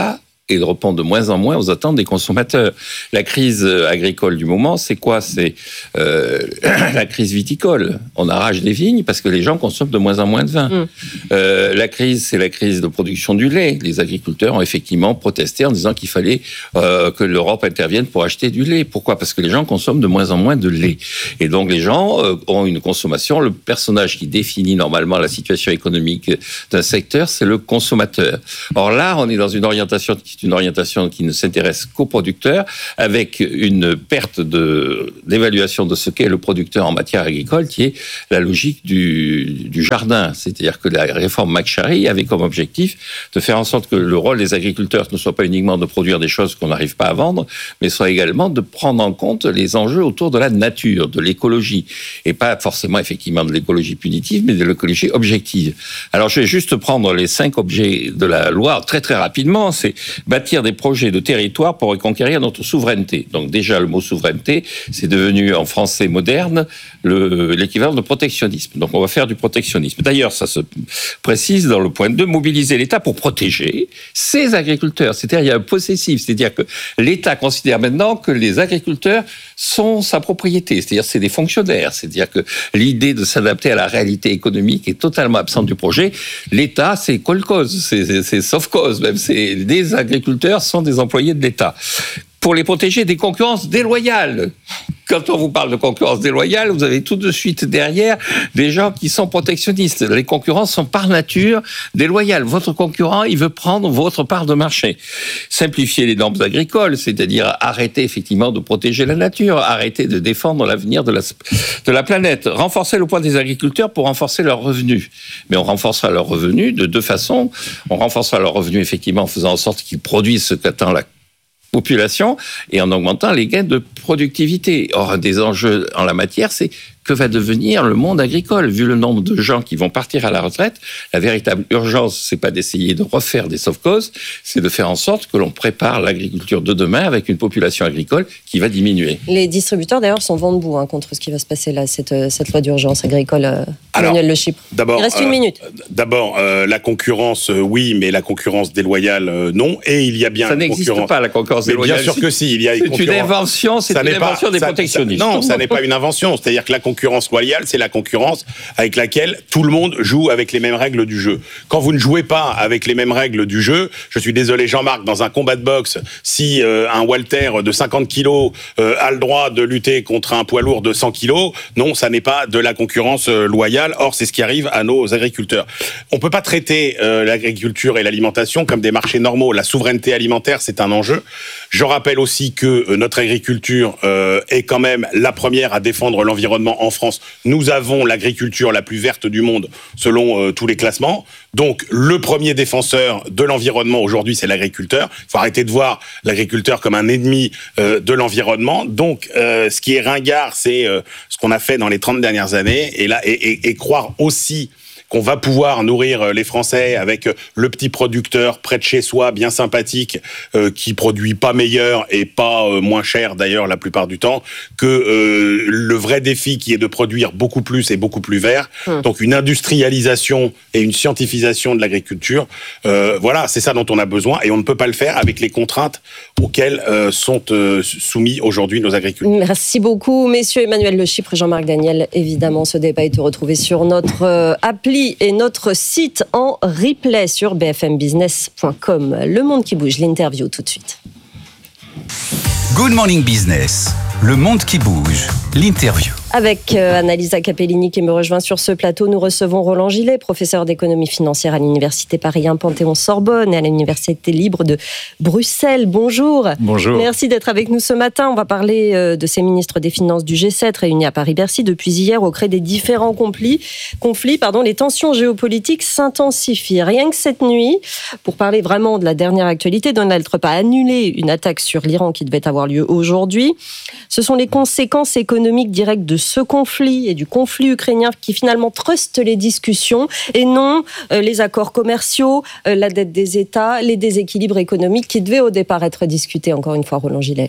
et de répondre de moins en moins aux attentes des consommateurs. La crise agricole du moment, c'est quoi ? C'est euh, la crise viticole. On arrache des vignes parce que les gens consomment de moins en moins de vin. Mmh. Euh, la crise, c'est la crise de production du lait. Les agriculteurs ont effectivement protesté en disant qu'il fallait euh, que l'Europe intervienne pour acheter du lait. Pourquoi ? Parce que les gens consomment de moins en moins de lait. Et donc les gens euh, ont une consommation. Le personnage qui définit normalement la situation économique d'un secteur, c'est le consommateur. Or là, on est dans une orientation qui est une orientation qui ne s'intéresse qu'aux producteurs, avec une perte de, d'évaluation de ce qu'est le producteur en matière agricole, qui est la logique du, du jardin. C'est-à-dire que la réforme McCharry avait comme objectif de faire en sorte que le rôle des agriculteurs ne soit pas uniquement de produire des choses qu'on n'arrive pas à vendre, mais soit également de prendre en compte les enjeux autour de la nature, de l'écologie. Et pas forcément, effectivement, de l'écologie punitive, mais de l'écologie objective. Alors, je vais juste prendre les cinq objets de la loi très, très rapidement. C'est bâtir des projets de territoire pour reconquérir notre souveraineté. Donc déjà, le mot souveraineté, c'est devenu en français moderne le, l'équivalent de protectionnisme. Donc on va faire du protectionnisme. D'ailleurs, ça se précise dans le point deux, mobiliser l'État pour protéger ses agriculteurs. C'est-à-dire, il y a un possessif. C'est-à-dire que l'État considère maintenant que les agriculteurs sont sa propriété. C'est-à-dire, c'est des fonctionnaires. C'est-à-dire que l'idée de s'adapter à la réalité économique est totalement absente du projet. L'État, c'est kolkhoz, c'est, c'est, c'est sauf cause même. C'est, les agriculteurs sont des employés de l'État. Pour les protéger des concurrences déloyales. Quand on vous parle de concurrence déloyale, vous avez tout de suite derrière des gens qui sont protectionnistes. Les concurrences sont par nature déloyales. Votre concurrent, il veut prendre votre part de marché. Simplifier les normes agricoles, c'est-à-dire arrêter effectivement de protéger la nature, arrêter de défendre l'avenir de la, de la planète. Renforcer le poids des agriculteurs pour renforcer leurs revenus. Mais on renforcera leurs revenus de deux façons. On renforcera leurs revenus effectivement en faisant en sorte qu'ils produisent ce qu'attend la population et en augmentant les gains de productivité. Or, un des enjeux en la matière, c'est que va devenir le monde agricole, vu le nombre de gens qui vont partir à la retraite. La véritable urgence, c'est pas d'essayer de refaire des sauf-causes, c'est de faire en sorte que l'on prépare l'agriculture de demain avec une population agricole qui va diminuer. Les distributeurs, d'ailleurs, sont vent debout hein, contre ce qui va se passer là, cette, cette loi d'urgence agricole. Euh, Alors, Emmanuel Le Chypre. D'abord, il reste une euh, minute. D'abord, euh, la concurrence, euh, oui, mais la concurrence déloyale, euh, non. Et il y a bien ça une n'existe concurrence. pas, la concurrence mais déloyale. Bien sûr que si, il y a une c'est concurrence. une invention, c'est ça une invention pas, des ça, protectionnistes. Ça, non, ça n'est pas une invention. C'est-à-dire que la concurrence loyale, c'est la concurrence avec laquelle tout le monde joue avec les mêmes règles du jeu. Quand vous ne jouez pas avec les mêmes règles du jeu, je suis désolé Jean-Marc, dans un combat de boxe, si euh, un Walter de cinquante kilos euh, a le droit de lutter contre un poids lourd de cent kilos, non, ça n'est pas de la concurrence euh, loyale. Or, c'est ce qui arrive à nos agriculteurs. On peut pas traiter euh, l'agriculture et l'alimentation comme des marchés normaux. La souveraineté alimentaire, c'est un enjeu. Je rappelle aussi que euh, notre agriculture euh, est quand même la première à défendre l'environnement en France. Nous avons l'agriculture la plus verte du monde selon euh, tous les classements. Donc, le premier défenseur de l'environnement aujourd'hui, c'est l'agriculteur. Il faut arrêter de voir l'agriculteur comme un ennemi euh, de l'environnement. Donc, euh, ce qui est ringard, c'est euh, ce qu'on a fait dans les trente dernières années. Et là, et, et, et croire aussi qu'on va pouvoir nourrir les Français avec le petit producteur près de chez soi, bien sympathique, euh, qui produit pas meilleur et pas euh, moins cher d'ailleurs la plupart du temps, que euh, le vrai défi qui est de produire beaucoup plus et beaucoup plus vert. Hum. Donc une industrialisation et une scientifisation de l'agriculture, euh, voilà, c'est ça dont on a besoin et on ne peut pas le faire avec les contraintes auxquelles euh, sont euh, soumis aujourd'hui nos agriculteurs. Merci beaucoup, messieurs. Emmanuel Le Chypre et Jean-Marc Daniel. Évidemment, ce débat est retrouvé sur notre euh, appli et notre site en replay sur b f m business point com. Le monde qui bouge, l'interview tout de suite. Good Morning Business, le monde qui bouge, l'interview. Avec euh, Annalisa Capellini qui me rejoint sur ce plateau, nous recevons Roland Gillet, professeur d'économie financière à l'Université Paris un Panthéon-Sorbonne et à l'Université libre de Bruxelles. Bonjour. Bonjour. Merci d'être avec nous ce matin. On va parler euh, de ces ministres des Finances du G sept réunis à Paris-Bercy depuis hier au gré des différents conflits. conflits pardon, les tensions géopolitiques s'intensifient. Rien que cette nuit, pour parler vraiment de la dernière actualité, Donald Trump a annulé une attaque sur l'Iran qui devait avoir lieu aujourd'hui. Ce sont les conséquences économiques directes de ce conflit et du conflit ukrainien qui finalement truste les discussions et non euh, les accords commerciaux, euh, la dette des États, les déséquilibres économiques qui devaient au départ être discutés, encore une fois, Roland Gillet.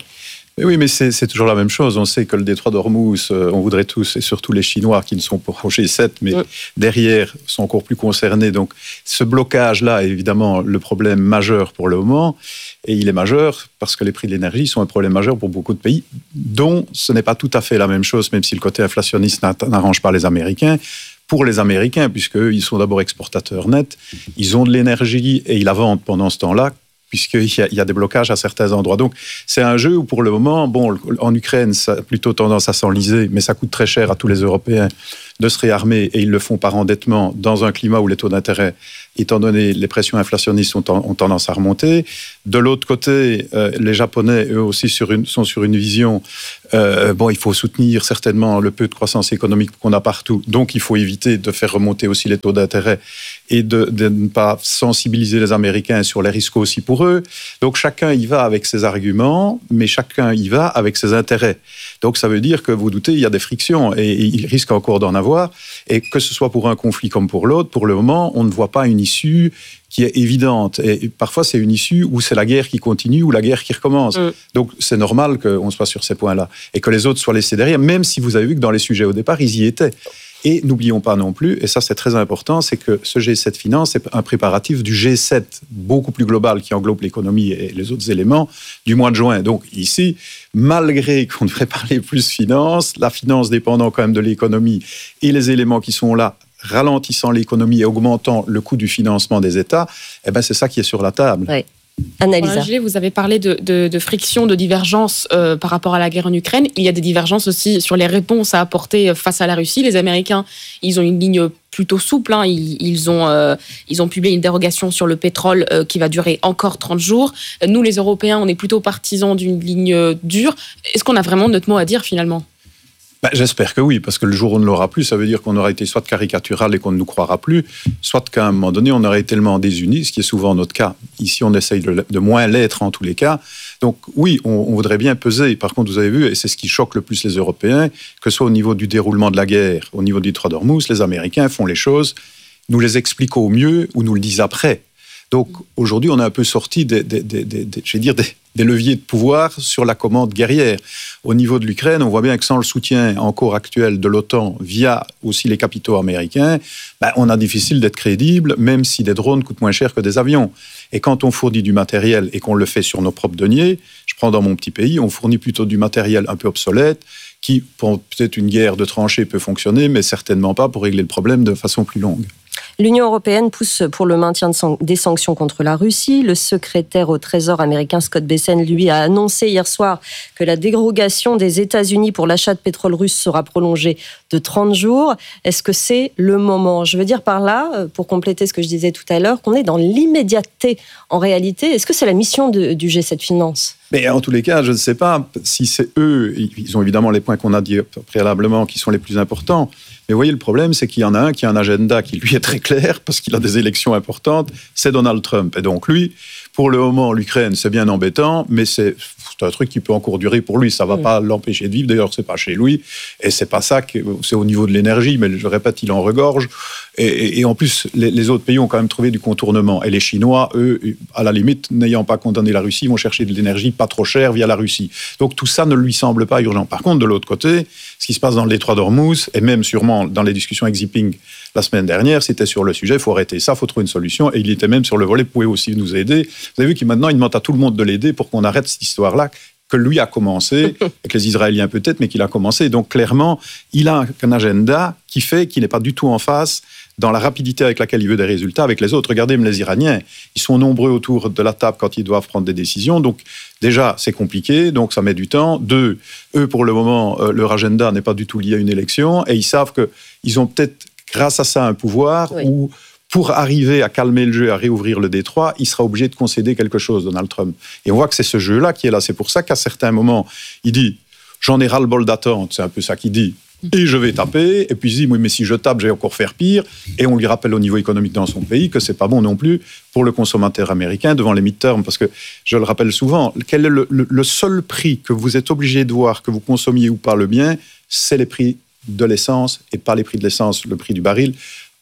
Mais oui, mais c'est, c'est toujours la même chose. On sait que le détroit d'Ormuz, euh, on voudrait tous, et surtout les Chinois qui ne sont pas au G sept, mais oui. derrière sont encore plus concernés. Donc ce blocage-là est évidemment le problème majeur pour le moment. Et il est majeur parce que les prix de l'énergie sont un problème majeur pour beaucoup de pays, dont ce n'est pas tout à fait la même chose, même si le côté inflationniste n'arrange pas les Américains. Pour les Américains, puisqu'eux, ils sont d'abord exportateurs nets, ils ont de l'énergie et ils la vendent pendant ce temps-là, puisqu'il y a, il y a des blocages à certains endroits. Donc, c'est un jeu où, pour le moment, bon, en Ukraine, ça a plutôt tendance à s'enliser, mais ça coûte très cher à tous les Européens de se réarmer, et ils le font par endettement dans un climat où les taux d'intérêt, étant donné les pressions inflationnistes, ont, ont tendance à remonter. De l'autre côté, euh, les Japonais, eux aussi, sur une, sont sur une vision, euh, bon, il faut soutenir certainement le peu de croissance économique qu'on a partout, donc il faut éviter de faire remonter aussi les taux d'intérêt et de, de ne pas sensibiliser les Américains sur les risques aussi pour eux. Donc chacun y va avec ses arguments, mais chacun y va avec ses intérêts. Donc ça veut dire que, vous doutez, il y a des frictions, et, et il risque encore d'en avoir, et que ce soit pour un conflit comme pour l'autre, pour le moment, on ne voit pas une issue qui est évidente. Et parfois, c'est une issue où c'est la guerre qui continue ou la guerre qui recommence. Mmh. Donc, c'est normal qu'on soit sur ces points-là et que les autres soient laissés derrière, même si vous avez vu que dans les sujets au départ, ils y étaient. Et n'oublions pas non plus, et ça c'est très important, c'est que ce G sept Finance est un préparatif du G sept beaucoup plus global qui englobe l'économie et les autres éléments du mois de juin. Donc ici, malgré qu'on devrait parler plus finance, la finance dépendant quand même de l'économie et les éléments qui sont là, ralentissant l'économie et augmentant le coût du financement des États, eh ben c'est ça qui est sur la table. Oui. Annalisa. Voilà, Gilles, vous avez parlé de, de, de friction, de divergence euh, par rapport à la guerre en Ukraine. Il y a des divergences aussi sur les réponses à apporter face à la Russie. Les Américains, ils ont une ligne plutôt souple. Hein. Ils, ils, ont, euh, ils ont publié une dérogation sur le pétrole euh, qui va durer encore trente jours. Nous, les Européens, on est plutôt partisans d'une ligne dure. Est-ce qu'on a vraiment notre mot à dire finalement ? Ben, j'espère que oui, parce que le jour où on ne l'aura plus, ça veut dire qu'on aura été soit caricatural et qu'on ne nous croira plus, soit qu'à un moment donné, on aurait été tellement désunis, ce qui est souvent notre cas. Ici, on essaye de, de moins l'être en tous les cas. Donc oui, on, on voudrait bien peser. Par contre, vous avez vu, et c'est ce qui choque le plus les Européens, que ce soit au niveau du déroulement de la guerre, au niveau du détroit d'Ormuz, les Américains font les choses, nous les expliquent au mieux ou nous le disent après. Donc aujourd'hui, on est un peu sorti des, des, des, des, des, je vais dire des, des leviers de pouvoir sur la commande guerrière. Au niveau de l'Ukraine, on voit bien que sans le soutien encore actuel de l'OTAN, via aussi les capitaux américains, ben, on a difficile d'être crédible, même si des drones coûtent moins cher que des avions. Et quand on fournit du matériel et qu'on le fait sur nos propres deniers, je prends dans mon petit pays, on fournit plutôt du matériel un peu obsolète, qui, pour peut-être une guerre de tranchées, peut fonctionner, mais certainement pas pour régler le problème de façon plus longue. L'Union européenne pousse pour le maintien de san- des sanctions contre la Russie. Le secrétaire au Trésor américain Scott Bessent, lui, a annoncé hier soir que la dérogation des États-Unis pour l'achat de pétrole russe sera prolongée de trente jours. Est-ce que c'est le moment ? Je veux dire par là, pour compléter ce que je disais tout à l'heure, qu'on est dans l'immédiateté en réalité. Est-ce que c'est la mission de, du G sept Finance ? Mais en tous les cas, je ne sais pas si c'est eux, ils ont évidemment les points qu'on a dit préalablement qui sont les plus importants. Mais vous voyez, le problème, c'est qu'il y en a un qui a un agenda qui, lui, est très clair, parce qu'il a des élections importantes, c'est Donald Trump. Et donc, lui, pour le moment, l'Ukraine, c'est bien embêtant, mais c'est, c'est un truc qui peut encore durer pour lui. Ça ne va mmh. pas l'empêcher de vivre. D'ailleurs, ce n'est pas chez lui. Et ce n'est pas ça, que, c'est au niveau de l'énergie, mais je répète, il en regorge. Et, et, et en plus, les, les autres pays ont quand même trouvé du contournement. Et les Chinois, eux, à la limite, n'ayant pas condamné la Russie, vont chercher de l'énergie pas trop chère via la Russie. Donc tout ça ne lui semble pas urgent. Par contre, de l'autre côté, ce qui se passe dans le détroit d'Ormuz, et même sûrement dans les discussions avec Zipping la semaine dernière, c'était sur le sujet, il faut arrêter ça, il faut trouver une solution. Et il était même sur le volet, vous pouvez aussi nous aider. Vous avez vu qu'il maintenant, il demande à tout le monde de l'aider pour qu'on arrête cette histoire-là, que lui a commencé, avec les Israéliens peut-être, mais qu'il a commencé. Donc clairement, il a un agenda qui fait qu'il n'est pas du tout en face dans la rapidité avec laquelle il veut des résultats avec les autres. Regardez même les Iraniens, ils sont nombreux autour de la table quand ils doivent prendre des décisions. Donc déjà, c'est compliqué, donc ça met du temps. Deux, eux, pour le moment, euh, leur agenda n'est pas du tout lié à une élection, et ils savent qu'ils ont peut-être, grâce à ça, un pouvoir oui. où, pour arriver à calmer le jeu, à réouvrir le détroit, il sera obligé de concéder quelque chose, Donald Trump. Et on voit que c'est ce jeu-là qui est là. C'est pour ça qu'à certains moments, il dit « j'en ai ras-le-bol d'attente », c'est un peu ça qu'il dit. Et je vais taper, et puis il dit, oui, mais si je tape, je vais encore faire pire. Et on lui rappelle au niveau économique dans son pays que c'est pas bon non plus pour le consommateur américain devant les midterms, parce que je le rappelle souvent, quel est le, le, le seul prix que vous êtes obligé de voir, que vous consommiez ou pas le bien, c'est les prix de l'essence, et pas les prix de l'essence, le prix du baril.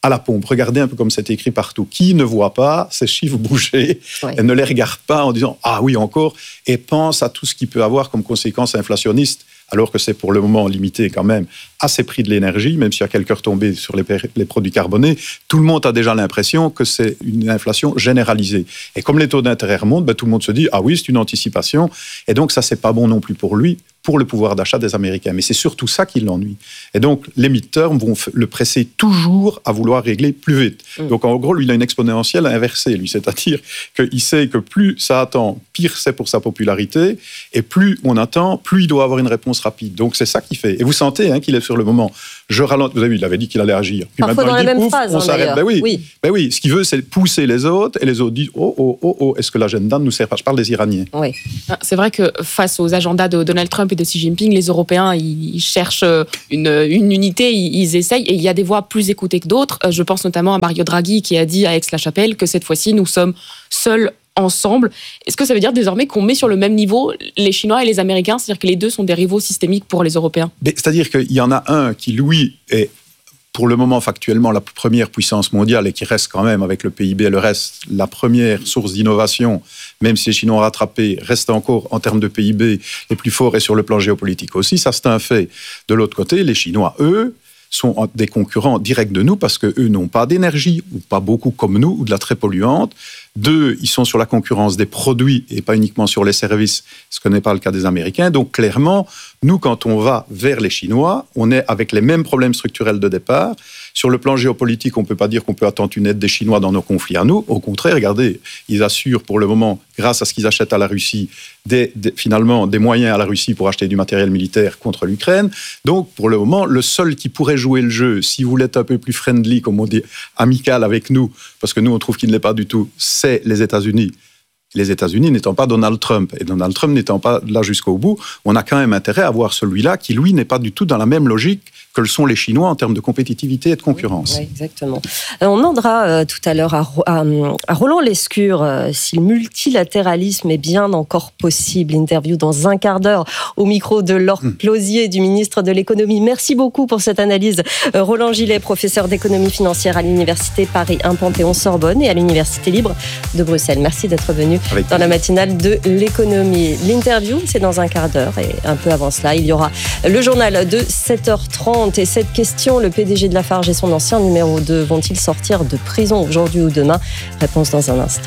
à la pompe. Regardez un peu comme c'est écrit partout. Qui ne voit pas ces chiffres bouger ouais. et ne les regarde pas en disant « Ah oui, encore », et pense à tout ce qui peut avoir comme conséquence inflationniste, alors que c'est pour le moment limité quand même à ces prix de l'énergie, même s'il y a quelques retombées sur les, les produits carbonés, tout le monde a déjà l'impression que c'est une inflation généralisée. Et comme les taux d'intérêt remontent, ben, tout le monde se dit « Ah oui, c'est une anticipation », et donc ça, c'est pas bon non plus pour lui, pour le pouvoir d'achat des Américains. Mais c'est surtout ça qui l'ennuie. Et donc, les midterms vont le presser toujours à vouloir régler plus vite. Mmh. Donc, en gros, lui, il a une exponentielle inversée, lui. C'est-à-dire qu'il sait que plus ça attend, pire c'est pour sa popularité, et plus on attend, plus il doit avoir une réponse rapide. Donc, c'est ça qu'il fait. Et vous sentez hein, qu'il est sur le moment. Je ralentis. Vous avez vu, il avait dit qu'il allait agir. Puis Parfois dans la dit, même ouf, phrase, on hein, s'arrête. Ben oui. Oui. Ben oui. Ce qu'il veut, c'est pousser les autres, et les autres disent « Oh, oh, oh, oh, est-ce que l'agenda ne nous sert pas ?» Je parle des Iraniens. Oui. C'est vrai que face aux agendas de Donald Trump et de Xi Jinping, les Européens, ils cherchent une, une unité, ils, ils essayent, et il y a des voix plus écoutées que d'autres. Je pense notamment à Mario Draghi qui a dit à Aix-la-Chapelle que cette fois-ci, nous sommes seuls ensemble. Est-ce que ça veut dire désormais qu'on met sur le même niveau les Chinois et les Américains, c'est-à-dire que les deux sont des rivaux systémiques pour les Européens? Mais c'est-à-dire qu'il y en a un qui, lui, est pour le moment factuellement la première puissance mondiale et qui reste quand même avec le P I B et le reste la première source d'innovation, même si les Chinois ont rattrapé, reste encore en termes de P I B les plus forts et sur le plan géopolitique aussi, ça c'est un fait. De l'autre côté, les Chinois, eux, sont des concurrents directs de nous parce qu'eux n'ont pas d'énergie, ou pas beaucoup comme nous, ou de la très polluante. Deux, ils sont sur la concurrence des produits et pas uniquement sur les services, ce que n'est pas le cas des Américains. Donc clairement, nous, quand on va vers les Chinois, on est avec les mêmes problèmes structurels de départ. Sur le plan géopolitique, on ne peut pas dire qu'on peut attendre une aide des Chinois dans nos conflits à nous. Au contraire, regardez, ils assurent pour le moment, grâce à ce qu'ils achètent à la Russie, des, des, finalement des moyens à la Russie pour acheter du matériel militaire contre l'Ukraine. Donc, pour le moment, le seul qui pourrait jouer le jeu, si vous l'êtes un peu plus friendly, comme on dit, amical avec nous, parce que nous, on trouve qu'il ne l'est pas du tout, c'est les États-Unis. Les États-Unis n'étant pas Donald Trump, et Donald Trump n'étant pas là jusqu'au bout, on a quand même intérêt à voir celui-là qui, lui, n'est pas du tout dans la même logique que le sont les Chinois en termes de compétitivité et de concurrence. Oui, exactement. On demandera euh, tout à l'heure à, à, à Roland Lescure euh, si le multilatéralisme est bien encore possible. Interview dans un quart d'heure au micro de Laure mmh. Plosier, du ministre de l'Économie. Merci beaucoup pour cette analyse. Euh, Roland Gillet, professeur d'économie financière à l'Université Paris un Panthéon-Sorbonne et à l'Université libre de Bruxelles. Merci d'être venu Avec dans la matinale de l'économie. L'interview, c'est dans un quart d'heure, et un peu avant cela, il y aura le journal de sept heures trente. Et cette question, le P D G de Lafarge et son ancien numéro deux vont-ils sortir de prison aujourd'hui ou demain? Réponse dans un instant.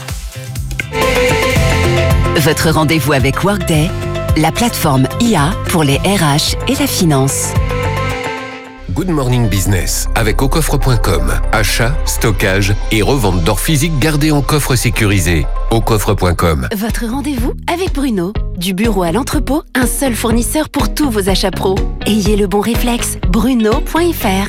Votre rendez-vous avec Workday, la plateforme I A pour les R H et la finance. Good Morning Business avec au coffre point com. Achat, stockage et revente d'or physique gardé en coffre sécurisé. au coffre point com. Votre rendez-vous avec Bruno. Du bureau à l'entrepôt, un seul fournisseur pour tous vos achats pro. Ayez le bon réflexe, bruno point f r.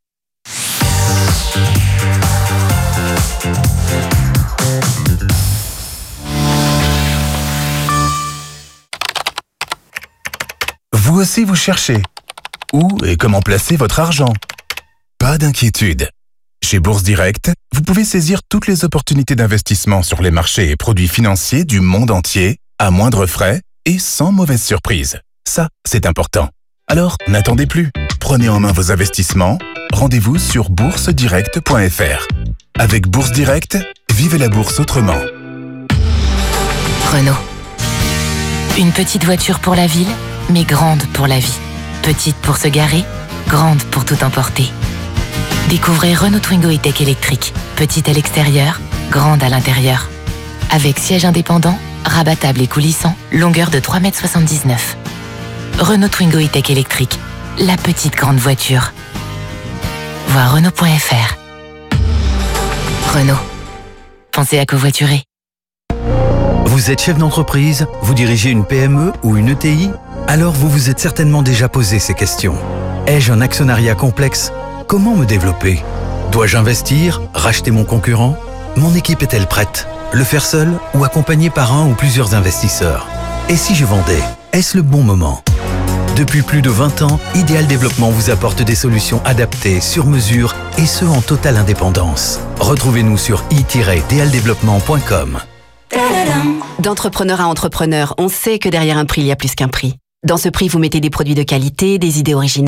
Vous aussi vous cherchez. Où et comment placer votre argent? Pas d'inquiétude. Chez Bourse Direct, vous pouvez saisir toutes les opportunités d'investissement sur les marchés et produits financiers du monde entier, à moindre frais et sans mauvaise surprise. Ça, c'est important. Alors, n'attendez plus. Prenez en main vos investissements. Rendez-vous sur bourse direct point f r. Avec Bourse Direct, vivez la bourse autrement. Renault. Une petite voiture pour la ville, mais grande pour la vie. Petite pour se garer, grande pour tout emporter. Découvrez Renault Twingo E-Tech électrique. Petite à l'extérieur, grande à l'intérieur. Avec siège indépendant, rabattable et coulissant, longueur de trois mètres soixante-dix-neuf. Renault Twingo E-Tech électrique, la petite grande voiture. Voir Renault point f r. Renault. Pensez à covoiturer. Vous êtes chef d'entreprise, vous dirigez une P M E ou une E T I? Alors vous vous êtes certainement déjà posé ces questions. Ai-je un actionnariat complexe? Comment me développer? Dois-je investir? Racheter mon concurrent? Mon équipe est-elle prête? Le faire seul ou accompagné par un ou plusieurs investisseurs? Et si je vendais? Est-ce le bon moment? Depuis plus de vingt ans, Ideal Développement vous apporte des solutions adaptées, sur mesure et ce en totale indépendance. Retrouvez-nous sur i tiret ideal développement point com. D'entrepreneur à entrepreneur, on sait que derrière un prix, il y a plus qu'un prix. Dans ce prix, vous mettez des produits de qualité, des idées originales,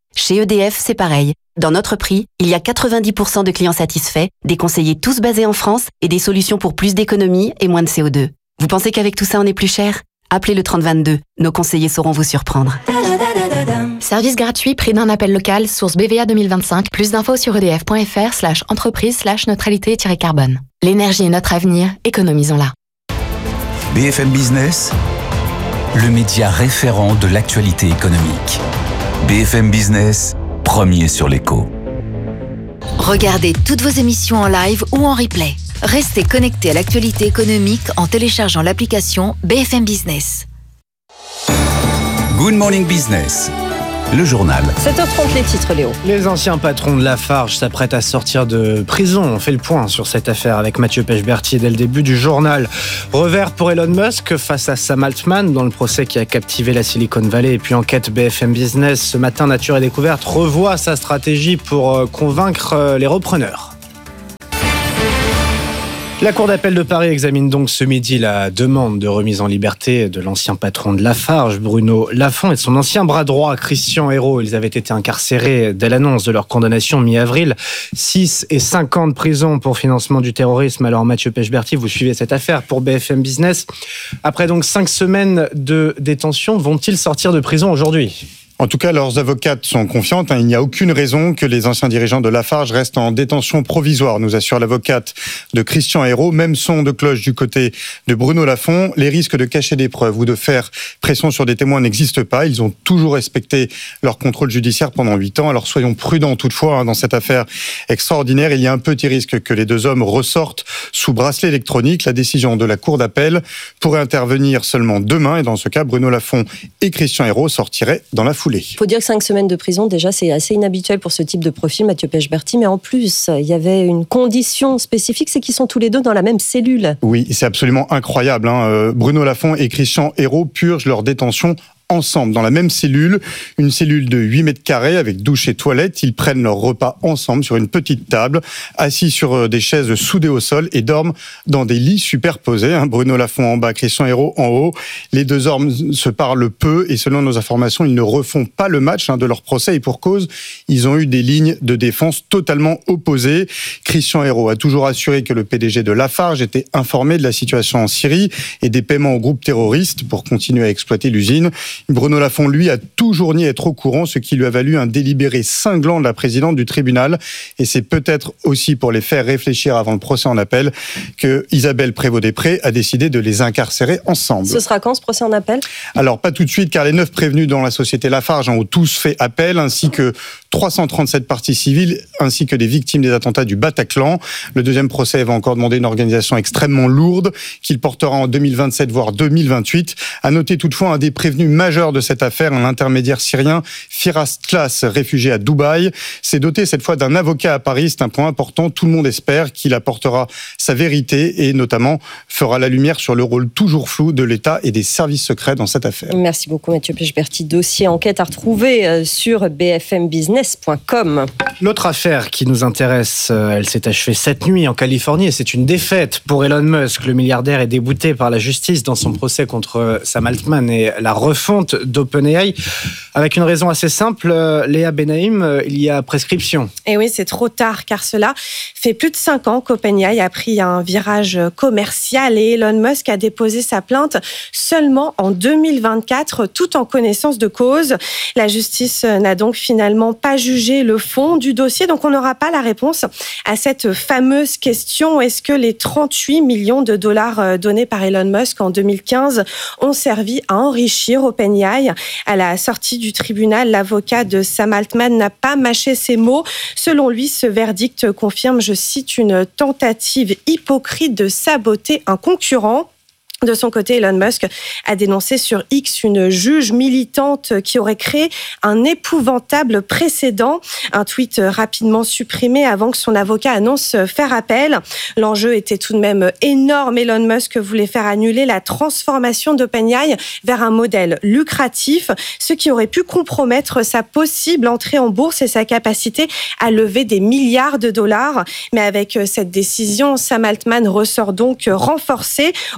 Chez E D F, c'est pareil. Dans notre prix, il y a quatre-vingt-dix pour cent de clients satisfaits, des conseillers tous basés en France et des solutions pour plus d'économie et moins de C O deux. Vous pensez qu'avec tout ça, on est plus cher ? Appelez le trente vingt-deux. Nos conseillers sauront vous surprendre. Service gratuit, prix d'un appel local, source B V A deux mille vingt-cinq. Plus d'infos sur edf.fr slash entreprise slash neutralité-carbone. L'énergie est notre avenir, économisons-la. B F M Business, le média référent de l'actualité économique. B F M Business, premier sur l'écho. Regardez toutes vos émissions en live ou en replay. Restez connectés à l'actualité économique en téléchargeant l'application B F M Business. Good Morning Business, le journal. sept heures trente les titres, Léo. Les anciens patrons de Lafarge s'apprêtent à sortir de prison. On fait le point sur cette affaire avec Mathieu Pechberti dès le début du journal. Revers pour Elon Musk face à Sam Altman dans le procès qui a captivé la Silicon Valley. Et puis enquête B F M Business. Ce matin, Nature et Découverte revoit sa stratégie pour convaincre les repreneurs. La Cour d'appel de Paris examine donc ce midi la demande de remise en liberté de l'ancien patron de Lafarge, Bruno Lafont, et de son ancien bras droit, Christian Hérault. Ils avaient été incarcérés dès l'annonce de leur condamnation mi-avril. six et cinq ans de prison pour financement du terrorisme. Alors Mathieu Pechberti, vous suivez cette affaire pour B F M Business. Après donc cinq semaines de détention, vont-ils sortir de prison aujourd'hui ? En tout cas, leurs avocates sont confiantes. Il n'y a aucune raison que les anciens dirigeants de Lafarge restent en détention provisoire, nous assure l'avocate de Christian Hérault. Même son de cloche du côté de Bruno Lafont. Les risques de cacher des preuves ou de faire pression sur des témoins n'existent pas. Ils ont toujours respecté leur contrôle judiciaire pendant huit ans. Alors soyons prudents toutefois dans cette affaire extraordinaire. Il y a un petit risque que les deux hommes ressortent sous bracelet électronique. La décision de la Cour d'appel pourrait intervenir seulement demain. Et dans ce cas, Bruno Lafont et Christian Hérault sortiraient dans la foulée. Il faut dire que cinq semaines de prison, déjà, c'est assez inhabituel pour ce type de profil, Mathieu Pechberti. Mais en plus, il y avait une condition spécifique, c'est qu'ils sont tous les deux dans la même cellule. Oui, c'est absolument incroyable. Hein. Bruno Lafont et Christian Hérault purgent leur détention ensemble, dans la même cellule, une cellule de huit mètres carrés avec douche et toilette. Ils prennent leur repas ensemble sur une petite table, assis sur des chaises soudées au sol et dorment dans des lits superposés. Hein. Bruno Lafont en bas, Christian Hérault en haut. Les deux hommes se parlent peu et selon nos informations, ils ne refont pas le match hein, de leur procès et pour cause, ils ont eu des lignes de défense totalement opposées. Christian Hérault a toujours assuré que le P D G de Lafarge était informé de la situation en Syrie et des paiements aux groupes terroristes pour continuer à exploiter l'usine. Bruno Lafont, lui, a toujours nié être au courant, ce qui lui a valu un délibéré cinglant de la présidente du tribunal. Et c'est peut-être aussi pour les faire réfléchir avant le procès en appel que Isabelle Prévost-Després a décidé de les incarcérer ensemble. Ce sera quand ce procès en appel ? Alors, pas tout de suite, car les neuf prévenus dans la société Lafarge ont tous fait appel, ainsi que trois cent trente-sept parties civiles, ainsi que des victimes des attentats du Bataclan. Le deuxième procès va encore demander une organisation extrêmement lourde, qu'il portera en deux mille vingt-sept, voire deux mille vingt-huit. À noter toutefois un des prévenus majeurs de cette affaire, un intermédiaire syrien, Firas Tlas, réfugié à Dubaï, s'est doté cette fois d'un avocat à Paris. C'est un point important. Tout le monde espère qu'il apportera sa vérité et notamment fera la lumière sur le rôle toujours flou de l'État et des services secrets dans cette affaire. Merci beaucoup Mathieu Pechberti. Dossier enquête à retrouver sur b f m business point com. L'autre affaire qui nous intéresse, elle s'est achevée cette nuit en Californie et c'est une défaite pour Elon Musk. Le milliardaire est débouté par la justice dans son procès contre Sam Altman et la refonte d'OpenAI, avec une raison assez simple. Léa Benaïm, il y a prescription. Et oui, c'est trop tard, car cela fait plus de cinq ans qu'OpenAI a pris un virage commercial et Elon Musk a déposé sa plainte seulement en deux mille vingt-quatre, tout en connaissance de cause. La justice n'a donc finalement pas jugé le fond du dossier, donc on n'aura pas la réponse à cette fameuse question. Est-ce que les trente-huit millions de dollars donnés par Elon Musk en deux mille quinze ont servi à enrichir OpenAI ? À la sortie du tribunal, l'avocat de Sam Altman n'a pas mâché ses mots. Selon lui, ce verdict confirme, je cite, une tentative hypocrite de saboter un concurrent. De son côté, Elon Musk a dénoncé sur X une juge militante qui aurait créé un épouvantable précédent. Un tweet rapidement supprimé avant que son avocat annonce faire appel. L'enjeu était tout de même énorme. Elon Musk voulait faire annuler la transformation d'OpenAI vers un modèle lucratif, ce qui aurait pu compromettre sa possible entrée en bourse et sa capacité à lever des milliards de dollars. Mais avec cette décision, Sam Altman ressort donc renforcé. OpenAI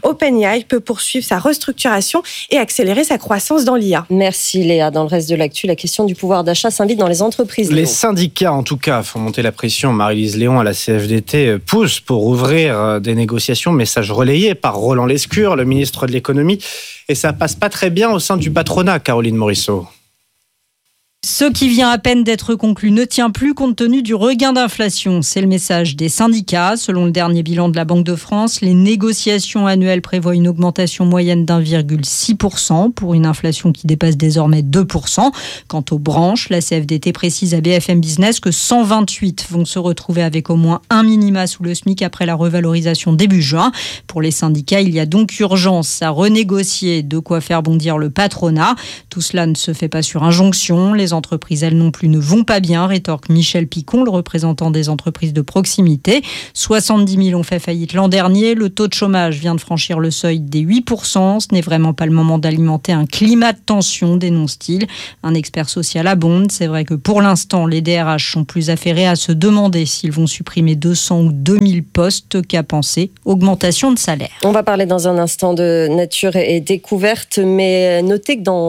OpenAI peut poursuivre sa restructuration et accélérer sa croissance dans l'I A. Merci Léa. Dans le reste de l'actu, la question du pouvoir d'achat s'invite dans les entreprises. Les Léon. syndicats, en tout cas, font monter la pression. Marie-Lise Léon à la C F D T pousse pour ouvrir des négociations. Message relayé par Roland Lescure, le ministre de l'économie. Et ça passe pas très bien au sein du patronat, Caroline Morisseau. Ce qui vient à peine d'être conclu ne tient plus compte tenu du regain d'inflation. C'est le message des syndicats. Selon le dernier bilan de la Banque de France, les négociations annuelles prévoient une augmentation moyenne d'un virgule six pour cent pour une inflation qui dépasse désormais deux pour cent. Quant aux branches, la C F D T précise à B F M Business que cent vingt-huit vont se retrouver avec au moins un minima sous le SMIC après la revalorisation début juin. Pour les syndicats, il y a donc urgence à renégocier, de quoi faire bondir le patronat. Tout cela ne se fait pas sur injonction. Les entreprises, elles non plus, ne vont pas bien, rétorque Michel Picon, le représentant des entreprises de proximité. soixante-dix mille ont fait faillite l'an dernier. Le taux de chômage vient de franchir le seuil des huit pour cent. Ce n'est vraiment pas le moment d'alimenter un climat de tension, dénonce-t-il. Un expert social abonde. C'est vrai que pour l'instant, les D R H sont plus affairés à se demander s'ils vont supprimer deux cents ou deux mille postes qu'à penser augmentation de salaire. On va parler dans un instant de nature et découverte, mais notez que dans